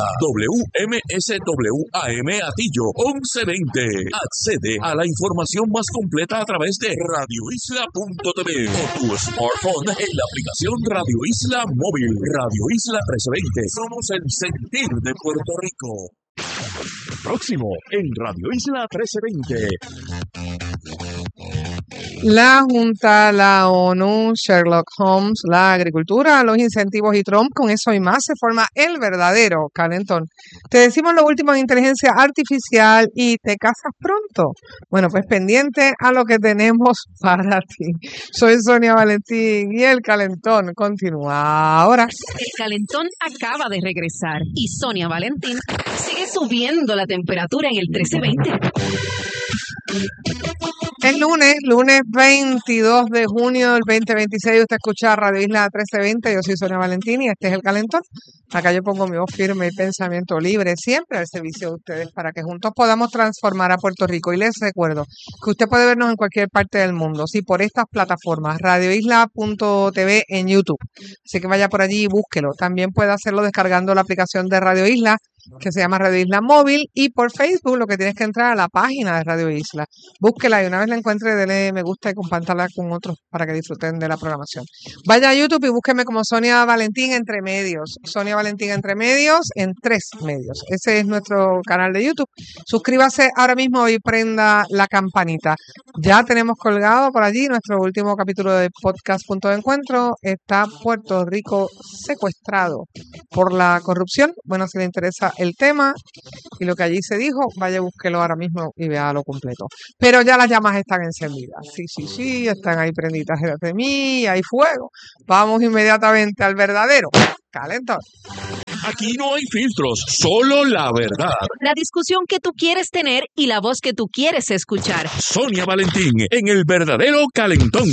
MSWAM Atillo 1120. Accede a la información más completa a través de radioisla.tv o tu smartphone en la aplicación Radio Isla Móvil. Radio Isla 1320. Somos el sentir de Puerto Rico. Próximo en Radio Isla 1320. La Junta, la ONU, Sherlock Holmes, la agricultura, los incentivos y Trump, con eso y más se forma el verdadero calentón. Te decimos lo último en inteligencia artificial y te casas pronto. Bueno, pues pendiente a lo que tenemos para ti. Soy Sonia Valentín y el calentón continúa ahora. El calentón acaba de regresar y Sonia Valentín sigue subiendo la temperatura en el 1320. El lunes 22 de junio del 2026, usted escucha Radio Isla 1320, yo soy Sonia Valentín y este es el calentón. Acá yo pongo mi voz firme y pensamiento libre, siempre al servicio de ustedes, para que juntos podamos transformar a Puerto Rico. Y les recuerdo que usted puede vernos en cualquier parte del mundo, sí, por estas plataformas, radioisla.tv en YouTube. Así que vaya por allí y búsquelo. También puede hacerlo descargando la aplicación de Radio Isla que se llama Radio Isla Móvil, y por Facebook lo que tienes que entrar a la página de Radio Isla. Búsquela y una vez la encuentre, dele me gusta y compártala con otros para que disfruten de la programación. Vaya a YouTube y búsqueme como Sonia Valentín Entre Medios. Sonia Valentín Entre Medios en 3 medios. Ese es nuestro canal de YouTube. Suscríbase ahora mismo y prenda la campanita. Ya tenemos colgado por allí nuestro último capítulo de Podcast Punto de Encuentro. Está Puerto Rico secuestrado por la corrupción. Bueno, si le interesa el tema y lo que allí se dijo, vaya, búsquelo ahora mismo y véalo completo. Pero ya las llamas están encendidas. Sí, están ahí prendidas de mí, hay fuego. Vamos inmediatamente al verdadero calentón. Aquí no hay filtros, solo la verdad. La discusión que tú quieres tener y la voz que tú quieres escuchar. Sonia Valentín en el verdadero calentón.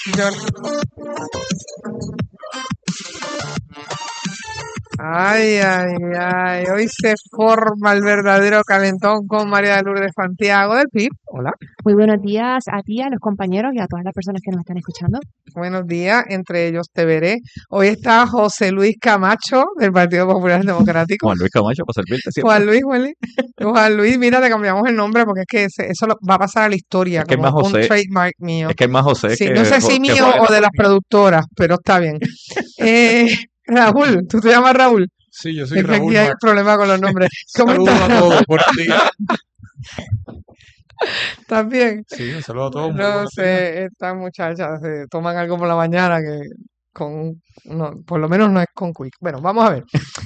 Ay, hoy se forma el verdadero calentón con María de Lourdes Santiago del PIB. Hola. Muy buenos días a ti, a los compañeros y a todas las personas que nos están escuchando. Buenos días, entre ellos te veré. Hoy está José Luis Camacho del Partido Popular Democrático. Juan Luis Camacho, para servirte siempre. Juan Luis, mira, le cambiamos el nombre porque es que eso va a pasar a la historia, es que como un trademark mío. Es que es más José sí, que... no sé si mío o de las productoras, pero está bien. Raúl, ¿tú te llamas Raúl? Sí, yo soy es que Raúl. Aquí hay problema con los nombres. ¿Cómo Saludos estás? a todos, buenos días. ¿También? Sí, un saludo a todos. No sé, estas muchachas se toman algo por la mañana que no, por lo menos no es con Quick. Bueno, vamos a ver.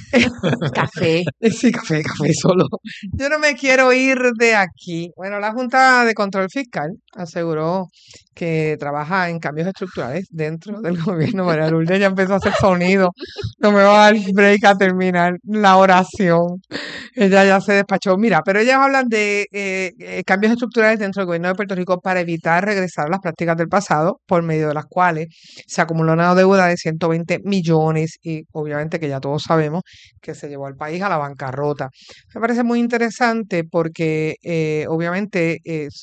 Café. Sí, café solo. Yo no me quiero ir de aquí. Bueno, la Junta de Control Fiscal aseguró que trabaja en cambios estructurales dentro del gobierno. María Lourdes ya empezó a hacer sonido. No me va a dar break a terminar la oración. Ella ya se despachó. Mira, pero ellas hablan de cambios estructurales dentro del gobierno de Puerto Rico para evitar regresar a las prácticas del pasado, por medio de las cuales se acumuló una deuda de 120 millones y obviamente que ya todos sabemos que se llevó al país a la bancarrota. Me parece muy interesante porque obviamente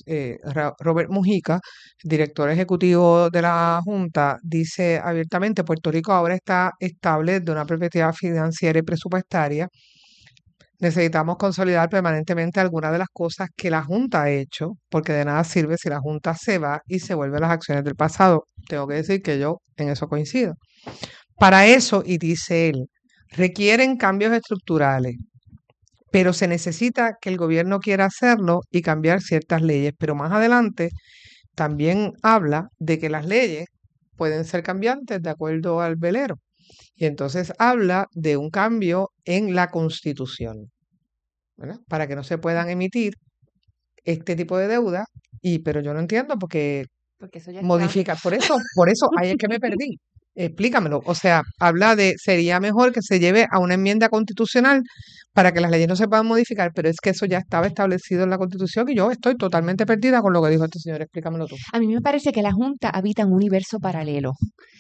Robert Mujica, director ejecutivo de la Junta, dice abiertamente: Puerto Rico ahora está estable de una perspectiva financiera y presupuestaria. Necesitamos consolidar permanentemente algunas de las cosas que la Junta ha hecho, porque de nada sirve si la Junta se va y se vuelve a las acciones del pasado. Tengo que decir que yo en eso coincido. Para eso, y dice él, requieren cambios estructurales, pero se necesita que el gobierno quiera hacerlo y cambiar ciertas leyes. Pero más adelante también habla de que las leyes pueden ser cambiantes de acuerdo al velero. Y entonces habla de un cambio en la Constitución, ¿verdad? Para que no se puedan emitir este tipo de deuda. Pero yo no entiendo porque eso ya modifica. Por eso, ahí es que me perdí. Explícamelo. O sea, habla de, sería mejor que se lleve a una enmienda constitucional para que las leyes no se puedan modificar, pero es que eso ya estaba establecido en la Constitución y yo estoy totalmente perdida con lo que dijo este señor. Explícamelo tú. A mí me parece que la Junta habita en un universo paralelo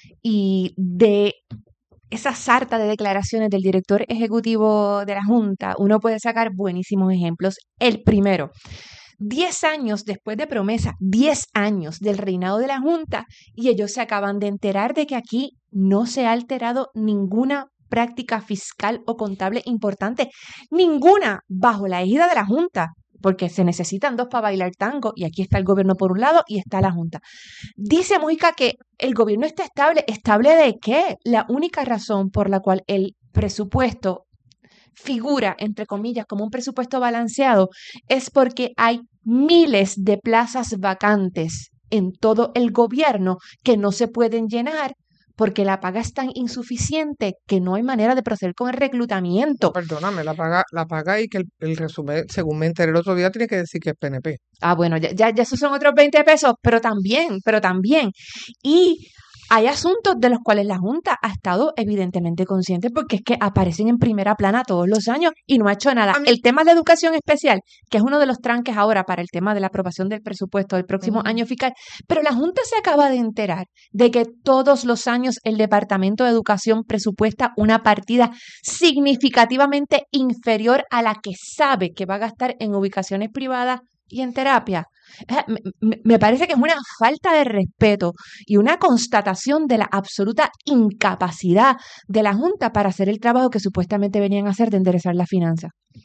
y de esa sarta de declaraciones del director ejecutivo de la Junta, uno puede sacar buenísimos ejemplos. El primero, 10 años después de promesa, 10 años del reinado de la Junta, y ellos se acaban de enterar de que aquí no se ha alterado ninguna práctica fiscal o contable importante, ninguna bajo la égida de la Junta, porque se necesitan dos para bailar tango, y aquí está el gobierno por un lado y está la Junta. Dice Mujica que el gobierno está estable. ¿Estable de qué? La única razón por la cual el presupuesto figura, entre comillas, como un presupuesto balanceado es porque hay miles de plazas vacantes en todo el gobierno que no se pueden llenar porque la paga es tan insuficiente que no hay manera de proceder con el reclutamiento. Perdóname, la paga y que el resumen, según me enteré el otro día, tiene que decir que es PNP. Ah, bueno, ya esos son otros 20 pesos, pero también. Y hay asuntos de los cuales la Junta ha estado evidentemente consciente porque es que aparecen en primera plana todos los años y no ha hecho nada. El tema de educación especial, que es uno de los tranques ahora para el tema de la aprobación del presupuesto del próximo año fiscal, pero la Junta se acaba de enterar de que todos los años el Departamento de Educación presupuesta una partida significativamente inferior a la que sabe que va a gastar en ubicaciones privadas y en terapia. Me parece que es una falta de respeto y una constatación de la absoluta incapacidad de la Junta para hacer el trabajo que supuestamente venían a hacer de enderezar las finanzas.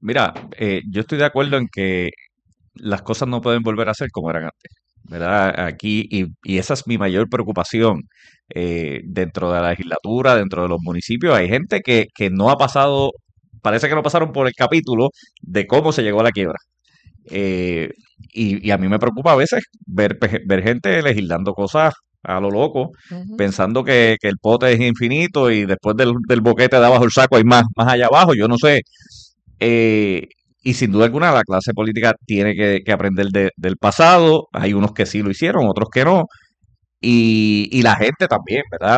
Mira, yo estoy de acuerdo en que las cosas no pueden volver a ser como eran antes, ¿verdad? Aquí, y esa es mi mayor preocupación. Dentro de la legislatura, dentro de los municipios, hay gente que no ha pasado, parece que no pasaron por el capítulo de cómo se llegó a la quiebra. Eh, y a mí me preocupa a veces ver gente legislando cosas a lo loco, Ujú. pensando que el pote es infinito y después del boquete de abajo del saco hay más allá abajo, yo no sé. Eh, y sin duda alguna la clase política tiene que aprender del pasado. Hay unos que sí lo hicieron, otros que no. Y la gente también, ¿verdad?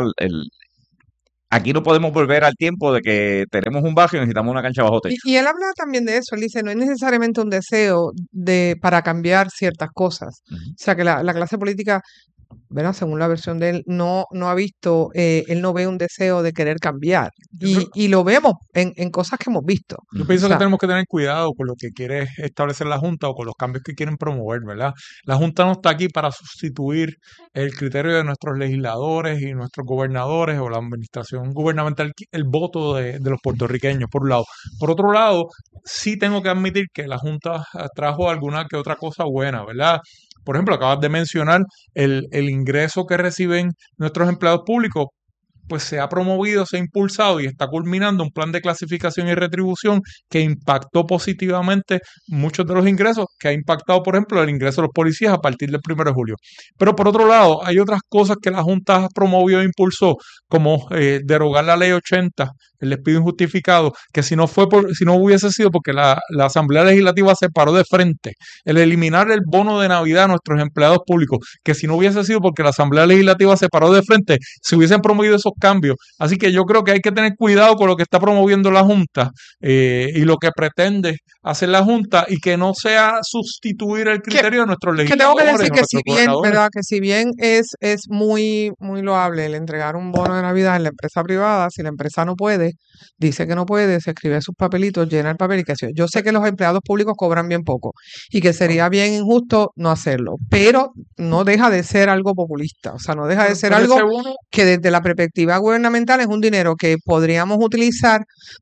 Aquí no podemos volver al tiempo de que tenemos un barrio y necesitamos una cancha bajo techo. Y él habla también de eso, él dice, no es necesariamente un deseo para cambiar ciertas cosas. O sea, que la clase política, ¿verdad? Según la versión de él, no ha visto, él no ve un deseo de querer cambiar. Y lo vemos en cosas que hemos visto. Yo pienso O sea, que tenemos que tener cuidado con lo que quiere establecer la Junta o con los cambios que quieren promover, ¿verdad? La Junta no está aquí para sustituir el criterio de nuestros legisladores y nuestros gobernadores o la administración gubernamental, el voto de los puertorriqueños, por un lado. Por otro lado, sí tengo que admitir que la Junta trajo alguna que otra cosa buena, ¿verdad? Por ejemplo, acabas de mencionar el ingreso que reciben nuestros empleados públicos, pues se ha promovido, se ha impulsado y está culminando un plan de clasificación y retribución que impactó positivamente muchos de los ingresos, que ha impactado, por ejemplo, el ingreso de los policías a partir del 1 de julio. Pero por otro lado, hay otras cosas que la Junta promovió e impulsó, como derogar la ley 80, el despido injustificado, que si no hubiese sido porque la Asamblea Legislativa se paró de frente, el eliminar el bono de Navidad a nuestros empleados públicos, que si no hubiese sido porque la Asamblea Legislativa se paró de frente, se hubiesen promovido esos cambios. Así que yo creo que hay que tener cuidado con lo que está promoviendo la Junta y lo que pretende hacer la Junta, y que no sea sustituir el criterio de nuestros que tengo legisladores. que decir o que nuestros si bien, gobernadores. ¿verdad? Que si bien es muy, muy loable el entregar un bono de Navidad en la empresa privada, si la empresa no puede, dice que no puede, se escribe sus papelitos, llena el papel y qué sé yo. Yo sé que los empleados públicos cobran bien poco y que sería bien injusto no hacerlo, pero no deja de ser algo populista, o sea, no deja de ser Pero algo ese bono, que desde la perspectiva gubernamental es un dinero que podríamos utilizar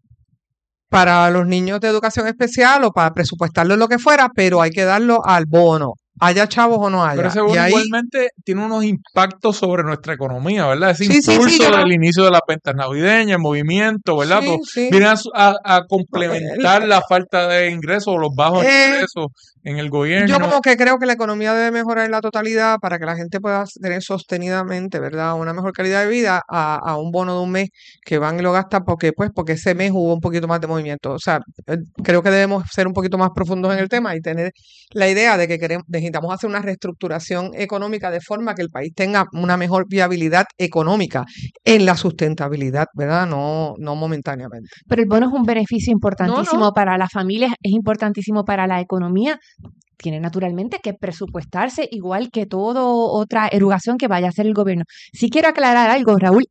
para los niños de educación especial o para presupuestarlo en lo que fuera, pero hay que darlo al bono, haya chavos o no pero haya. ese Y bono ahí, igualmente tiene unos impactos sobre nuestra economía, ¿verdad? Ese sí, impulso yo del inicio de las ventas navideñas, el movimiento, ¿verdad? sí, Pues sí. viene a El- complementar la falta de ingresos o los bajos eh, ingresos en el Yo gobierno. como que creo que la economía debe mejorar en la totalidad para que la gente pueda tener sostenidamente, ¿verdad? Una mejor calidad de vida a un bono de un mes que van y lo gastan porque ese mes hubo un poquito más de movimiento. O sea, creo que debemos ser un poquito más profundos en el tema y tener la idea de que necesitamos hacer una reestructuración económica de forma que el país tenga una mejor viabilidad económica en la sustentabilidad, ¿verdad? No momentáneamente. Pero el bono es un beneficio No, importantísimo no. para las familias, es importantísimo para la economía. Tiene naturalmente que presupuestarse igual que toda otra erogación que vaya a hacer el gobierno. Sí quiero aclarar algo, Raúl.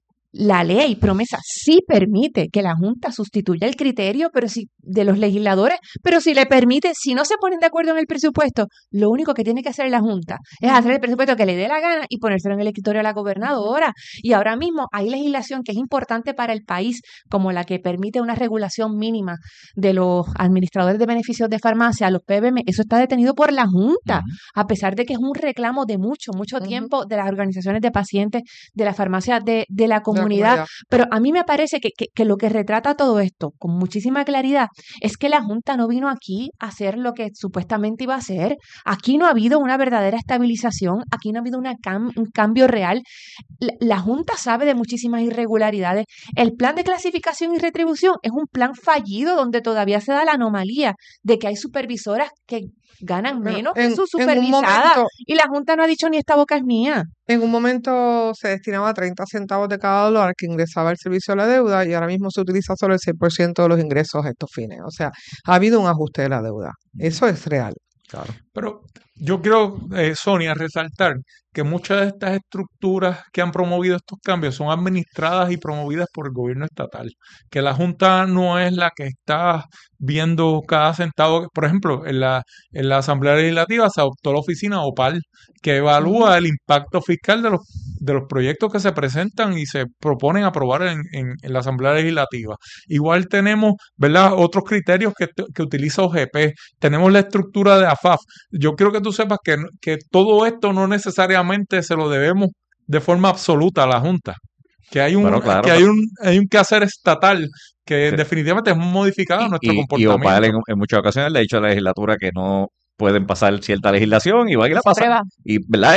La ley promesa sí permite que la Junta sustituya el criterio de los legisladores, pero si le permite, si no se ponen de acuerdo en el presupuesto, lo único que tiene que hacer la Junta es hacer el presupuesto que le dé la gana y ponérselo en el escritorio de la gobernadora. Y ahora mismo hay legislación que es importante para el país, como la que permite una regulación mínima de los administradores de beneficios de farmacia, los PBM. Eso está detenido por la Junta, a pesar de que es un reclamo de mucho tiempo de las organizaciones de pacientes, de la farmacia de la comunidad. Pero a mí me parece que lo que retrata todo esto con muchísima claridad es que la Junta no vino aquí a hacer lo que supuestamente iba a hacer. Aquí no ha habido una verdadera estabilización, aquí no ha habido un cambio real. La Junta sabe de muchísimas irregularidades. El plan de clasificación y retribución es un plan fallido donde todavía se da la anomalía de que hay supervisoras que ganan menos que sus En un supervisadas momento, y la Junta no ha dicho ni esta boca es mía. En un momento se destinaba 30 centavos de cada dólar que ingresaba el servicio a la deuda y ahora mismo se utiliza solo el 6% de los ingresos a estos fines. O sea, ha habido un ajuste de la deuda. Eso es real. Pero yo quiero, Sonia, resaltar que muchas de estas estructuras que han promovido estos cambios son administradas y promovidas por el gobierno estatal, que la Junta no es la que está viendo cada centavo. Por ejemplo, en la Asamblea Legislativa se adoptó la oficina OPAL, que evalúa el impacto fiscal de los proyectos que se presentan y se proponen aprobar en la Asamblea Legislativa. Igual tenemos, ¿verdad?, otros criterios que utiliza OGP. Tenemos la estructura de AFAF. Yo quiero que tú sepas que todo esto no necesariamente se lo debemos de forma absoluta a la Junta. Que hay un, Bueno, claro, que hay un quehacer estatal que Sí. definitivamente es modificado nuestro Y comportamiento. OPAL en muchas ocasiones le ha dicho a la legislatura que no pueden pasar cierta legislación y van y la Siempre pasan. va. Y, ¿verdad?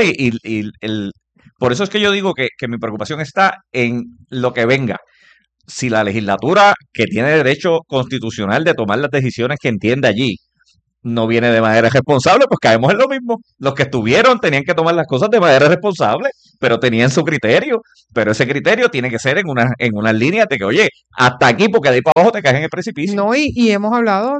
Por eso es que yo digo que mi preocupación está en lo que venga. Si la legislatura, que tiene derecho constitucional de tomar las decisiones que entiende allí, no viene de manera responsable, pues caemos en lo mismo. Los que estuvieron tenían que tomar las cosas de manera responsable, pero tenían su criterio. Pero ese criterio tiene que ser en unas líneas de que, oye, hasta aquí, porque de ahí para abajo te caes en el precipicio. No, y hemos hablado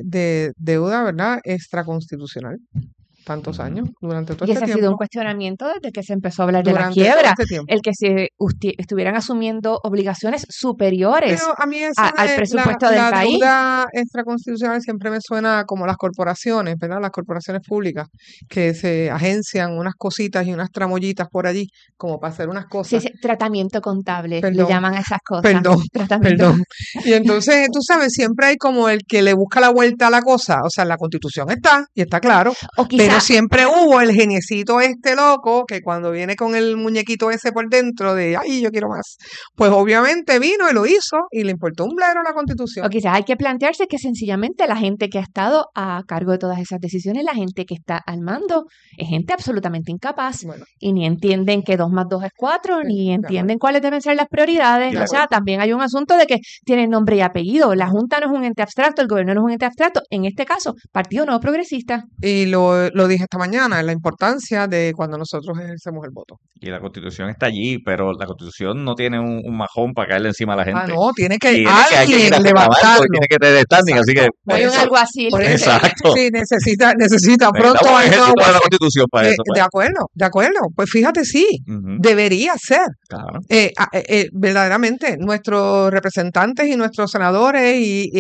de deuda, ¿verdad?, extraconstitucional. Tantos años, durante todo Y este ese ha sido un tiempo. cuestionamiento desde que se empezó a hablar de la Durante todo quiebra, este tiempo. el que se estuvieran asumiendo obligaciones superiores Pero a mí eso al de presupuesto del la país. deuda extraconstitucional siempre me suena como las corporaciones, ¿verdad? Las corporaciones públicas que se agencian unas cositas y unas tramoyitas por allí como para hacer unas Sí, cosas. sí, tratamiento contable, le Perdón, llaman a esas cosas. Perdón, Tratamiento. perdón. Y entonces, tú sabes, siempre hay como el que le busca la vuelta a la cosa. O sea, la Constitución está, y está claro, O quizá, pero siempre hubo el geniecito este loco que cuando viene con el muñequito ese por dentro de, ay, yo quiero más, pues obviamente vino y lo hizo y le importó un blero la Constitución. o quizás hay que plantearse que sencillamente la gente que ha estado a cargo de todas esas decisiones, la gente que está al mando, es gente absolutamente incapaz Bueno, y ni entienden que 2 más 2 es 4, sí, ni de entienden cuáles deben ser las prioridades. Y O la- sea, también hay un asunto de que tienen nombre y apellido. La Junta no es un ente abstracto, el gobierno no es un ente abstracto. En este caso, Partido Nuevo Progresista. y lo dije esta mañana, la importancia de cuando nosotros ejercemos el voto. Y la Constitución está allí, pero la Constitución no tiene un majón para caerle encima a la Ah, gente. no, tiene que Tiene que alguien alguien ir a reclamarlo, levantarlo. tiene que tener standing, así que No hay un eso- alguacil. por eso, exacto. sí, necesita Necesitamos pronto un hay un ejército de la aguacero. Constitución para eso. pues. De acuerdo. Pues fíjate, sí, Ujú, debería ser. claro. Verdaderamente, nuestros representantes y nuestros senadores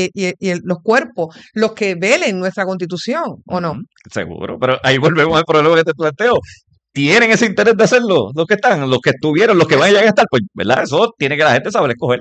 los cuerpos, los que velen nuestra Constitución, ¿o no? Ujú, seguro, pero ahí volvemos al problema que te planteo. ¿Tienen ese interés de hacerlo? Los que están, los que estuvieron, los que van a llegar a estar, pues, ¿verdad? Eso tiene que la gente saber escoger.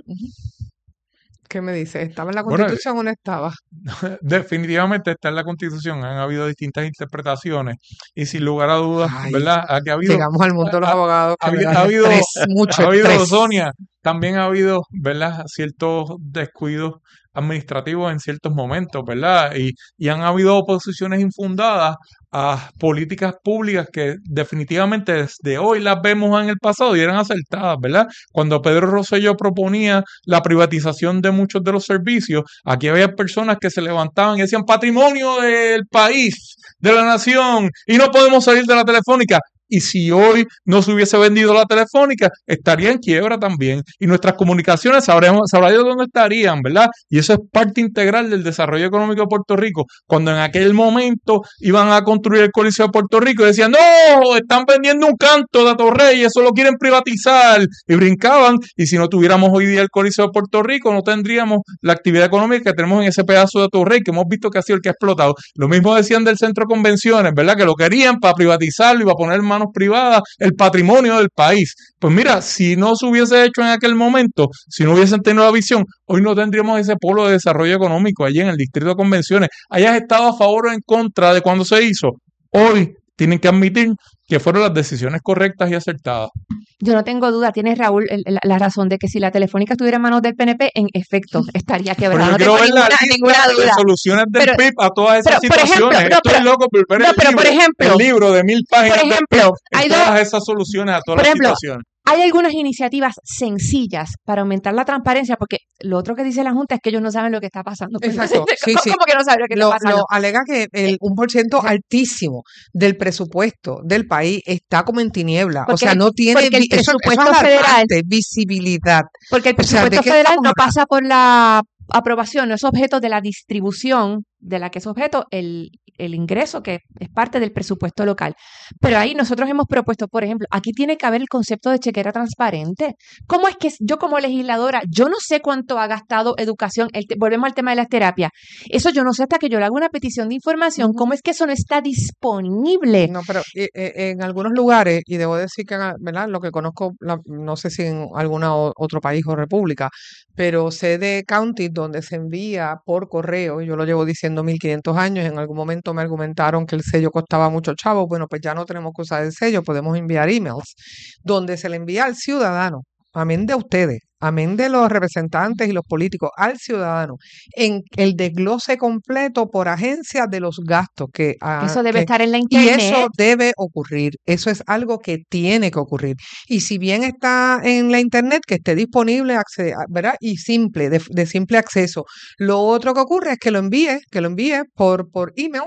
¿Qué me dice? ¿Estaba en la Bueno, Constitución o no estaba? definitivamente está en la Constitución. Han habido distintas interpretaciones y sin lugar a dudas, Ay, ¿verdad? Aquí ha habido, llegamos al mundo de los ha, abogados que me ha dan habido, estrés, mucho ha habido, estrés. Sonia, también ha habido, ¿verdad?, ciertos descuidos administrativos en ciertos momentos, ¿verdad? Y han habido oposiciones infundadas a políticas públicas que definitivamente desde hoy las vemos en el pasado y eran acertadas, ¿verdad? Cuando Pedro Rosselló proponía la privatización de muchos de los servicios, aquí había personas que se levantaban y decían patrimonio del país, de la nación, y no podemos salir de la telefónica. Y si hoy no se hubiese vendido la telefónica, estaría en quiebra también. Y nuestras comunicaciones sabrá Dios dónde estarían, ¿verdad? Y eso es parte integral del desarrollo económico de Puerto Rico. Cuando en aquel momento iban a construir el Coliseo de Puerto Rico y decían, no, están vendiendo un canto de Atorrey, eso lo quieren privatizar. Y brincaban. Y si no tuviéramos hoy día el Coliseo de Puerto Rico, no tendríamos la actividad económica que tenemos en ese pedazo de Atorrey, que hemos visto que ha sido el que ha explotado. Lo mismo decían del centro de convenciones, ¿verdad? Que lo querían para privatizarlo y para poner en manos privadas el patrimonio del país. Pues mira, si no se hubiese hecho en aquel momento, si no hubiesen tenido la visión, hoy no tendríamos ese polo de desarrollo económico allí en el distrito de convenciones. Hayas estado a favor o en contra de cuando se hizo, hoy tienen que admitir que fueron las decisiones correctas y acertadas. Yo no tengo duda, tienes Raúl la razón de que si la Telefónica estuviera en manos del PNP, en efecto, estaría Pero quebrada. yo No quiero tengo ver la ninguna lista de duda. soluciones del Pero- PIB a todas esas pero, por ejemplo, situaciones. no, Estoy pero- loco por ver no, el pero, libro, por ejemplo, el libro de 1000 páginas por del ejemplo, PIB, hay todas dos- esas soluciones a todas por las ejemplo, situaciones. hay algunas iniciativas sencillas para aumentar la transparencia, porque lo otro que dice la Junta es que ellos no saben lo que está pasando. Pues, Exacto, sí, sí. ¿Cómo que no saben lo que está pasando? Lo alega que un porciento altísimo del presupuesto del país está como en tiniebla. O Porque sea, el- no tiene porque el eso es presupuesto federal- alarmante, visibilidad. Porque el O sea, ¿de presupuesto qué federal estamos no hablando? pasa por la aprobación, no es objeto de la distribución de la que es objeto el ingreso que es parte del presupuesto local. Pero ahí nosotros hemos propuesto, por ejemplo, aquí tiene que haber el concepto de chequera transparente. ¿Cómo es que yo como legisladora, yo no sé cuánto ha gastado educación? Volvemos al tema de las terapias. Eso yo no sé hasta que yo le hago una petición de información. ¿Cómo es que eso no está disponible? No, pero en algunos lugares, y debo decir que, ¿verdad? Lo que conozco, no sé si en algún otro país o república, pero sé de counties donde se envía por correo, yo lo llevo diciendo 1500 años, en algún momento me argumentaron que el sello costaba mucho chavo, bueno, pues ya no tenemos que usar el sello, podemos enviar emails, donde se le envía al ciudadano, amén de ustedes, amén de los representantes y los políticos, al ciudadano, en el desglose completo por agencia de los gastos Eso debe estar en la y internet. eso debe ocurrir, eso es algo que tiene que ocurrir. Y si bien está en la internet, que esté disponible, ¿verdad? Y simple, de simple acceso. Lo otro que ocurre es que lo envíe por email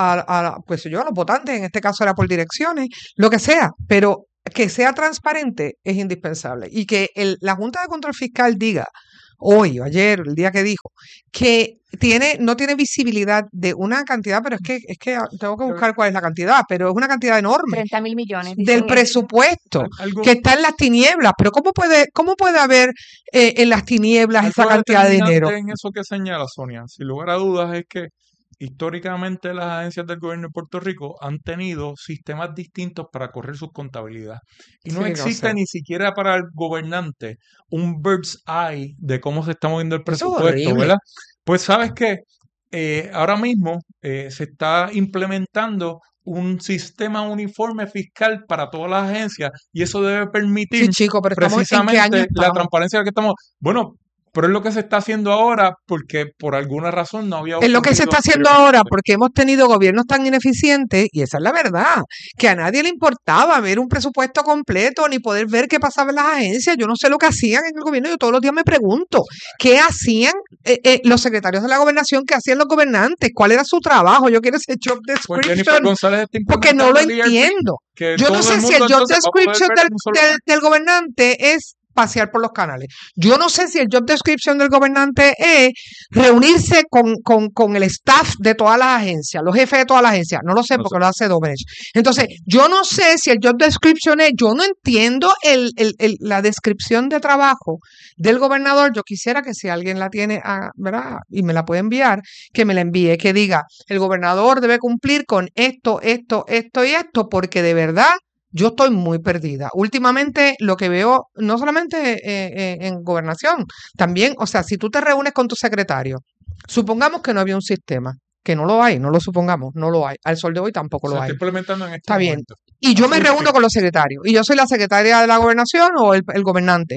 pues yo, a los votantes, en este caso era por direcciones, lo que sea, pero que sea transparente es indispensable. Y que la Junta de Control Fiscal diga hoy o ayer, el día que dijo, que no tiene visibilidad de una cantidad, pero es que tengo que buscar cuál es la cantidad, pero es una cantidad enorme 30.000 millones. del presupuesto que está en las tinieblas. Pero ¿cómo puede haber en las tinieblas esa Algo cantidad de dinero? determinante en eso que señala Sonia, sin lugar a dudas, es que históricamente las agencias del gobierno de Puerto Rico han tenido sistemas distintos para correr sus contabilidades. Y no Sí, no existe sé. ni siquiera para el gobernante un bird's eye de cómo se está moviendo el Eso es presupuesto, horrible. ¿verdad? Pues sabes que ahora mismo se está implementando un sistema uniforme fiscal para todas las agencias y eso debe permitir Sí, chico, pero estamos ¿en qué año precisamente la estamos? transparencia de la que estamos. Bueno, pero es lo que se está haciendo ahora porque por alguna razón no había Es lo que se ocurrido está haciendo anteriormente. ahora porque hemos tenido gobiernos tan ineficientes, y esa es la verdad, que a nadie le importaba ver un presupuesto completo ni poder ver qué pasaba en las agencias. Yo no sé lo que hacían en el gobierno, yo todos los días me pregunto, ¿qué hacían los secretarios de la gobernación? ¿Qué hacían los gobernantes? ¿Cuál era su trabajo? Yo quiero ese job Pues description Jennifer González está porque no lo implementando el ERP, entiendo. que Yo no todo sé el si mundo el job entonces va a poder description ver en un solo lugar. del gobernante es pasear por los canales. Yo no sé si el job description del gobernante es reunirse con el staff de todas las agencias, los jefes de todas las agencias. No lo sé porque lo hace Domenech. Entonces, yo no sé si el job description es, yo no entiendo la descripción de trabajo del gobernador. Yo quisiera que si alguien la tiene, ¿verdad? Y me la puede enviar, que me la envíe, que diga, el gobernador debe cumplir con esto y esto, porque de verdad yo estoy muy perdida. Últimamente lo que veo, no solamente en gobernación, también, o sea, si tú te reúnes con tu secretario, supongamos que no había un sistema, que no lo hay, no lo supongamos, no lo hay. Al sol de hoy tampoco Se lo está hay. implementando en este Está bien. momento. Y yo me Así reúno que- con los secretarios, y yo soy la secretaria de la gobernación o el gobernante.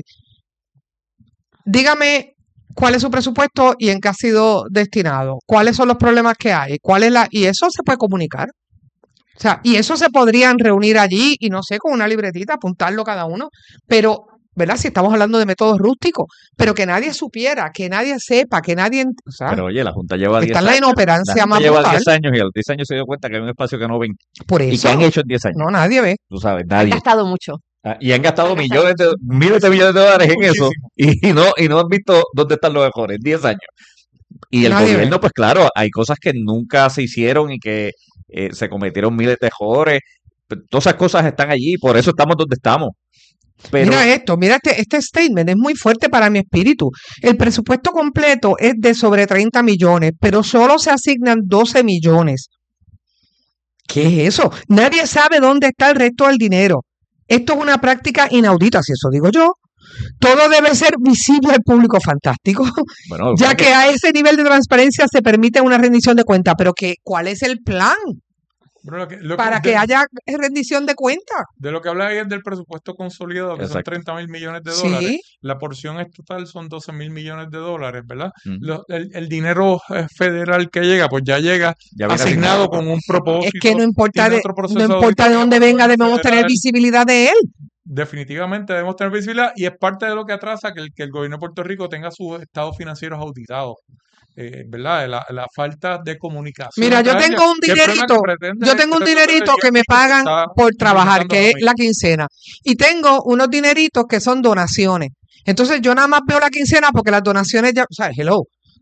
Dígame cuál es su presupuesto y en qué ha sido destinado, cuáles son los problemas que hay, y eso se puede comunicar. O sea, y eso se podrían reunir allí y no sé, con una libretita, apuntarlo cada uno, pero, ¿verdad? Si estamos hablando de métodos rústicos, pero que nadie supiera, que nadie sepa, que nadie, o sea, Pero oye, la Junta lleva 10 está en la años. inoperancia La Junta más lleva brutal. 10 años y a los 10 años se dio cuenta que hay un espacio que no ven. Por ¿Y eso, qué han hecho en 10 años? no, nadie ve. Tú sabes, Han nadie. gastado mucho. Y han gastado miles de millones de dólares en eso y no han visto dónde están los mejores. 10 años. Y el Nadie gobierno, ve. pues claro, hay cosas que nunca se hicieron y que se cometieron miles de errores. Todas esas cosas están allí, por eso estamos donde estamos. Pero Mira esto, mira este statement, es muy fuerte para mi espíritu. El presupuesto completo es de sobre 30 millones, pero solo se asignan 12 millones. ¿Qué es eso? Nadie sabe dónde está el resto del dinero. Esto es una práctica inaudita, si eso digo yo. Todo debe ser visible al público. Fantástico. bueno, Ya que a ese nivel de transparencia se permite una rendición de cuenta, pero ¿cuál es el plan Bueno, lo para que haya rendición de cuenta? de lo que habla ahí es del presupuesto consolidado, que son Exacto. 30.000 millones de Sí. dólares. La porción total son 12.000 millones de dólares, ¿verdad? Ujú. El dinero federal que llega, pues ya llega Ya viene asignado asignado. con un propósito. Es que no importa tiene de, otro no proceso importa de auditoría, dónde por venga, orden debemos tener federal. visibilidad de él. Definitivamente debemos tener visibilidad y es parte de lo que atrasa que el gobierno de Puerto Rico tenga sus estados financieros auditados. ¿Verdad? La falta de comunicación. Mira, yo entre tengo ellos, un que el problema dinerito, que pretende yo tengo un resolver dinerito el que me IRS pagan está por trabajar, implementando que ahora es mismo. la quincena. Y tengo unos dineritos que son donaciones. Entonces yo nada más veo la quincena porque las donaciones ya, o sea, hello,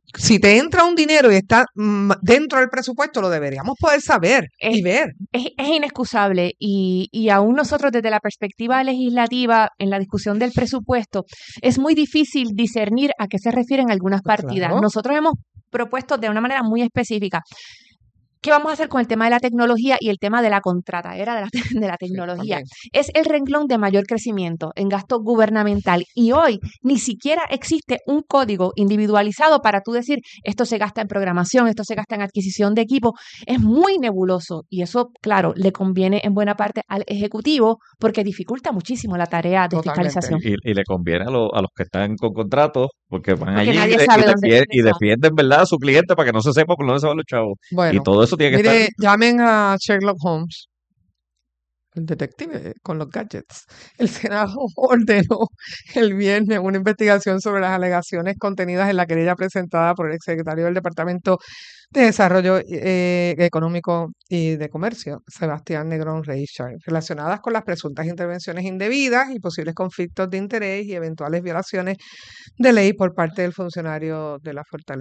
si te entra un dinero y está dentro del presupuesto, lo deberíamos poder saber y ver. Es inexcusable y aún nosotros desde la perspectiva legislativa en la discusión del presupuesto es muy difícil discernir a qué se refieren algunas partidas. Claro. Nosotros hemos propuesto de una manera muy específica ¿qué vamos a hacer con el tema de la tecnología y el tema de la contratadera de la tecnología? Es el renglón de mayor crecimiento en gasto gubernamental y hoy ni siquiera existe un código individualizado para tú decir esto se gasta en programación, esto se gasta en adquisición de equipo. Es muy nebuloso y eso, claro, le conviene en buena parte al Ejecutivo porque dificulta muchísimo la tarea de fiscalización. Y le conviene a los que están con contratos porque van Porque allí nadie sabe dónde y defienden, ¿verdad?, a su cliente para que no se sepa por dónde se van los chavos. Bueno, Y todo eso tiene que mire, estar... llamen a Sherlock Holmes, el detective con los gadgets. El Senado ordenó el viernes una investigación sobre las alegaciones contenidas en la querella presentada por el exsecretario del Departamento de Desarrollo Económico y de Comercio, Sebastián Negrón Reichard, relacionadas con las presuntas intervenciones indebidas y posibles conflictos de interés y eventuales violaciones de ley por parte del funcionario de la Fortaleza.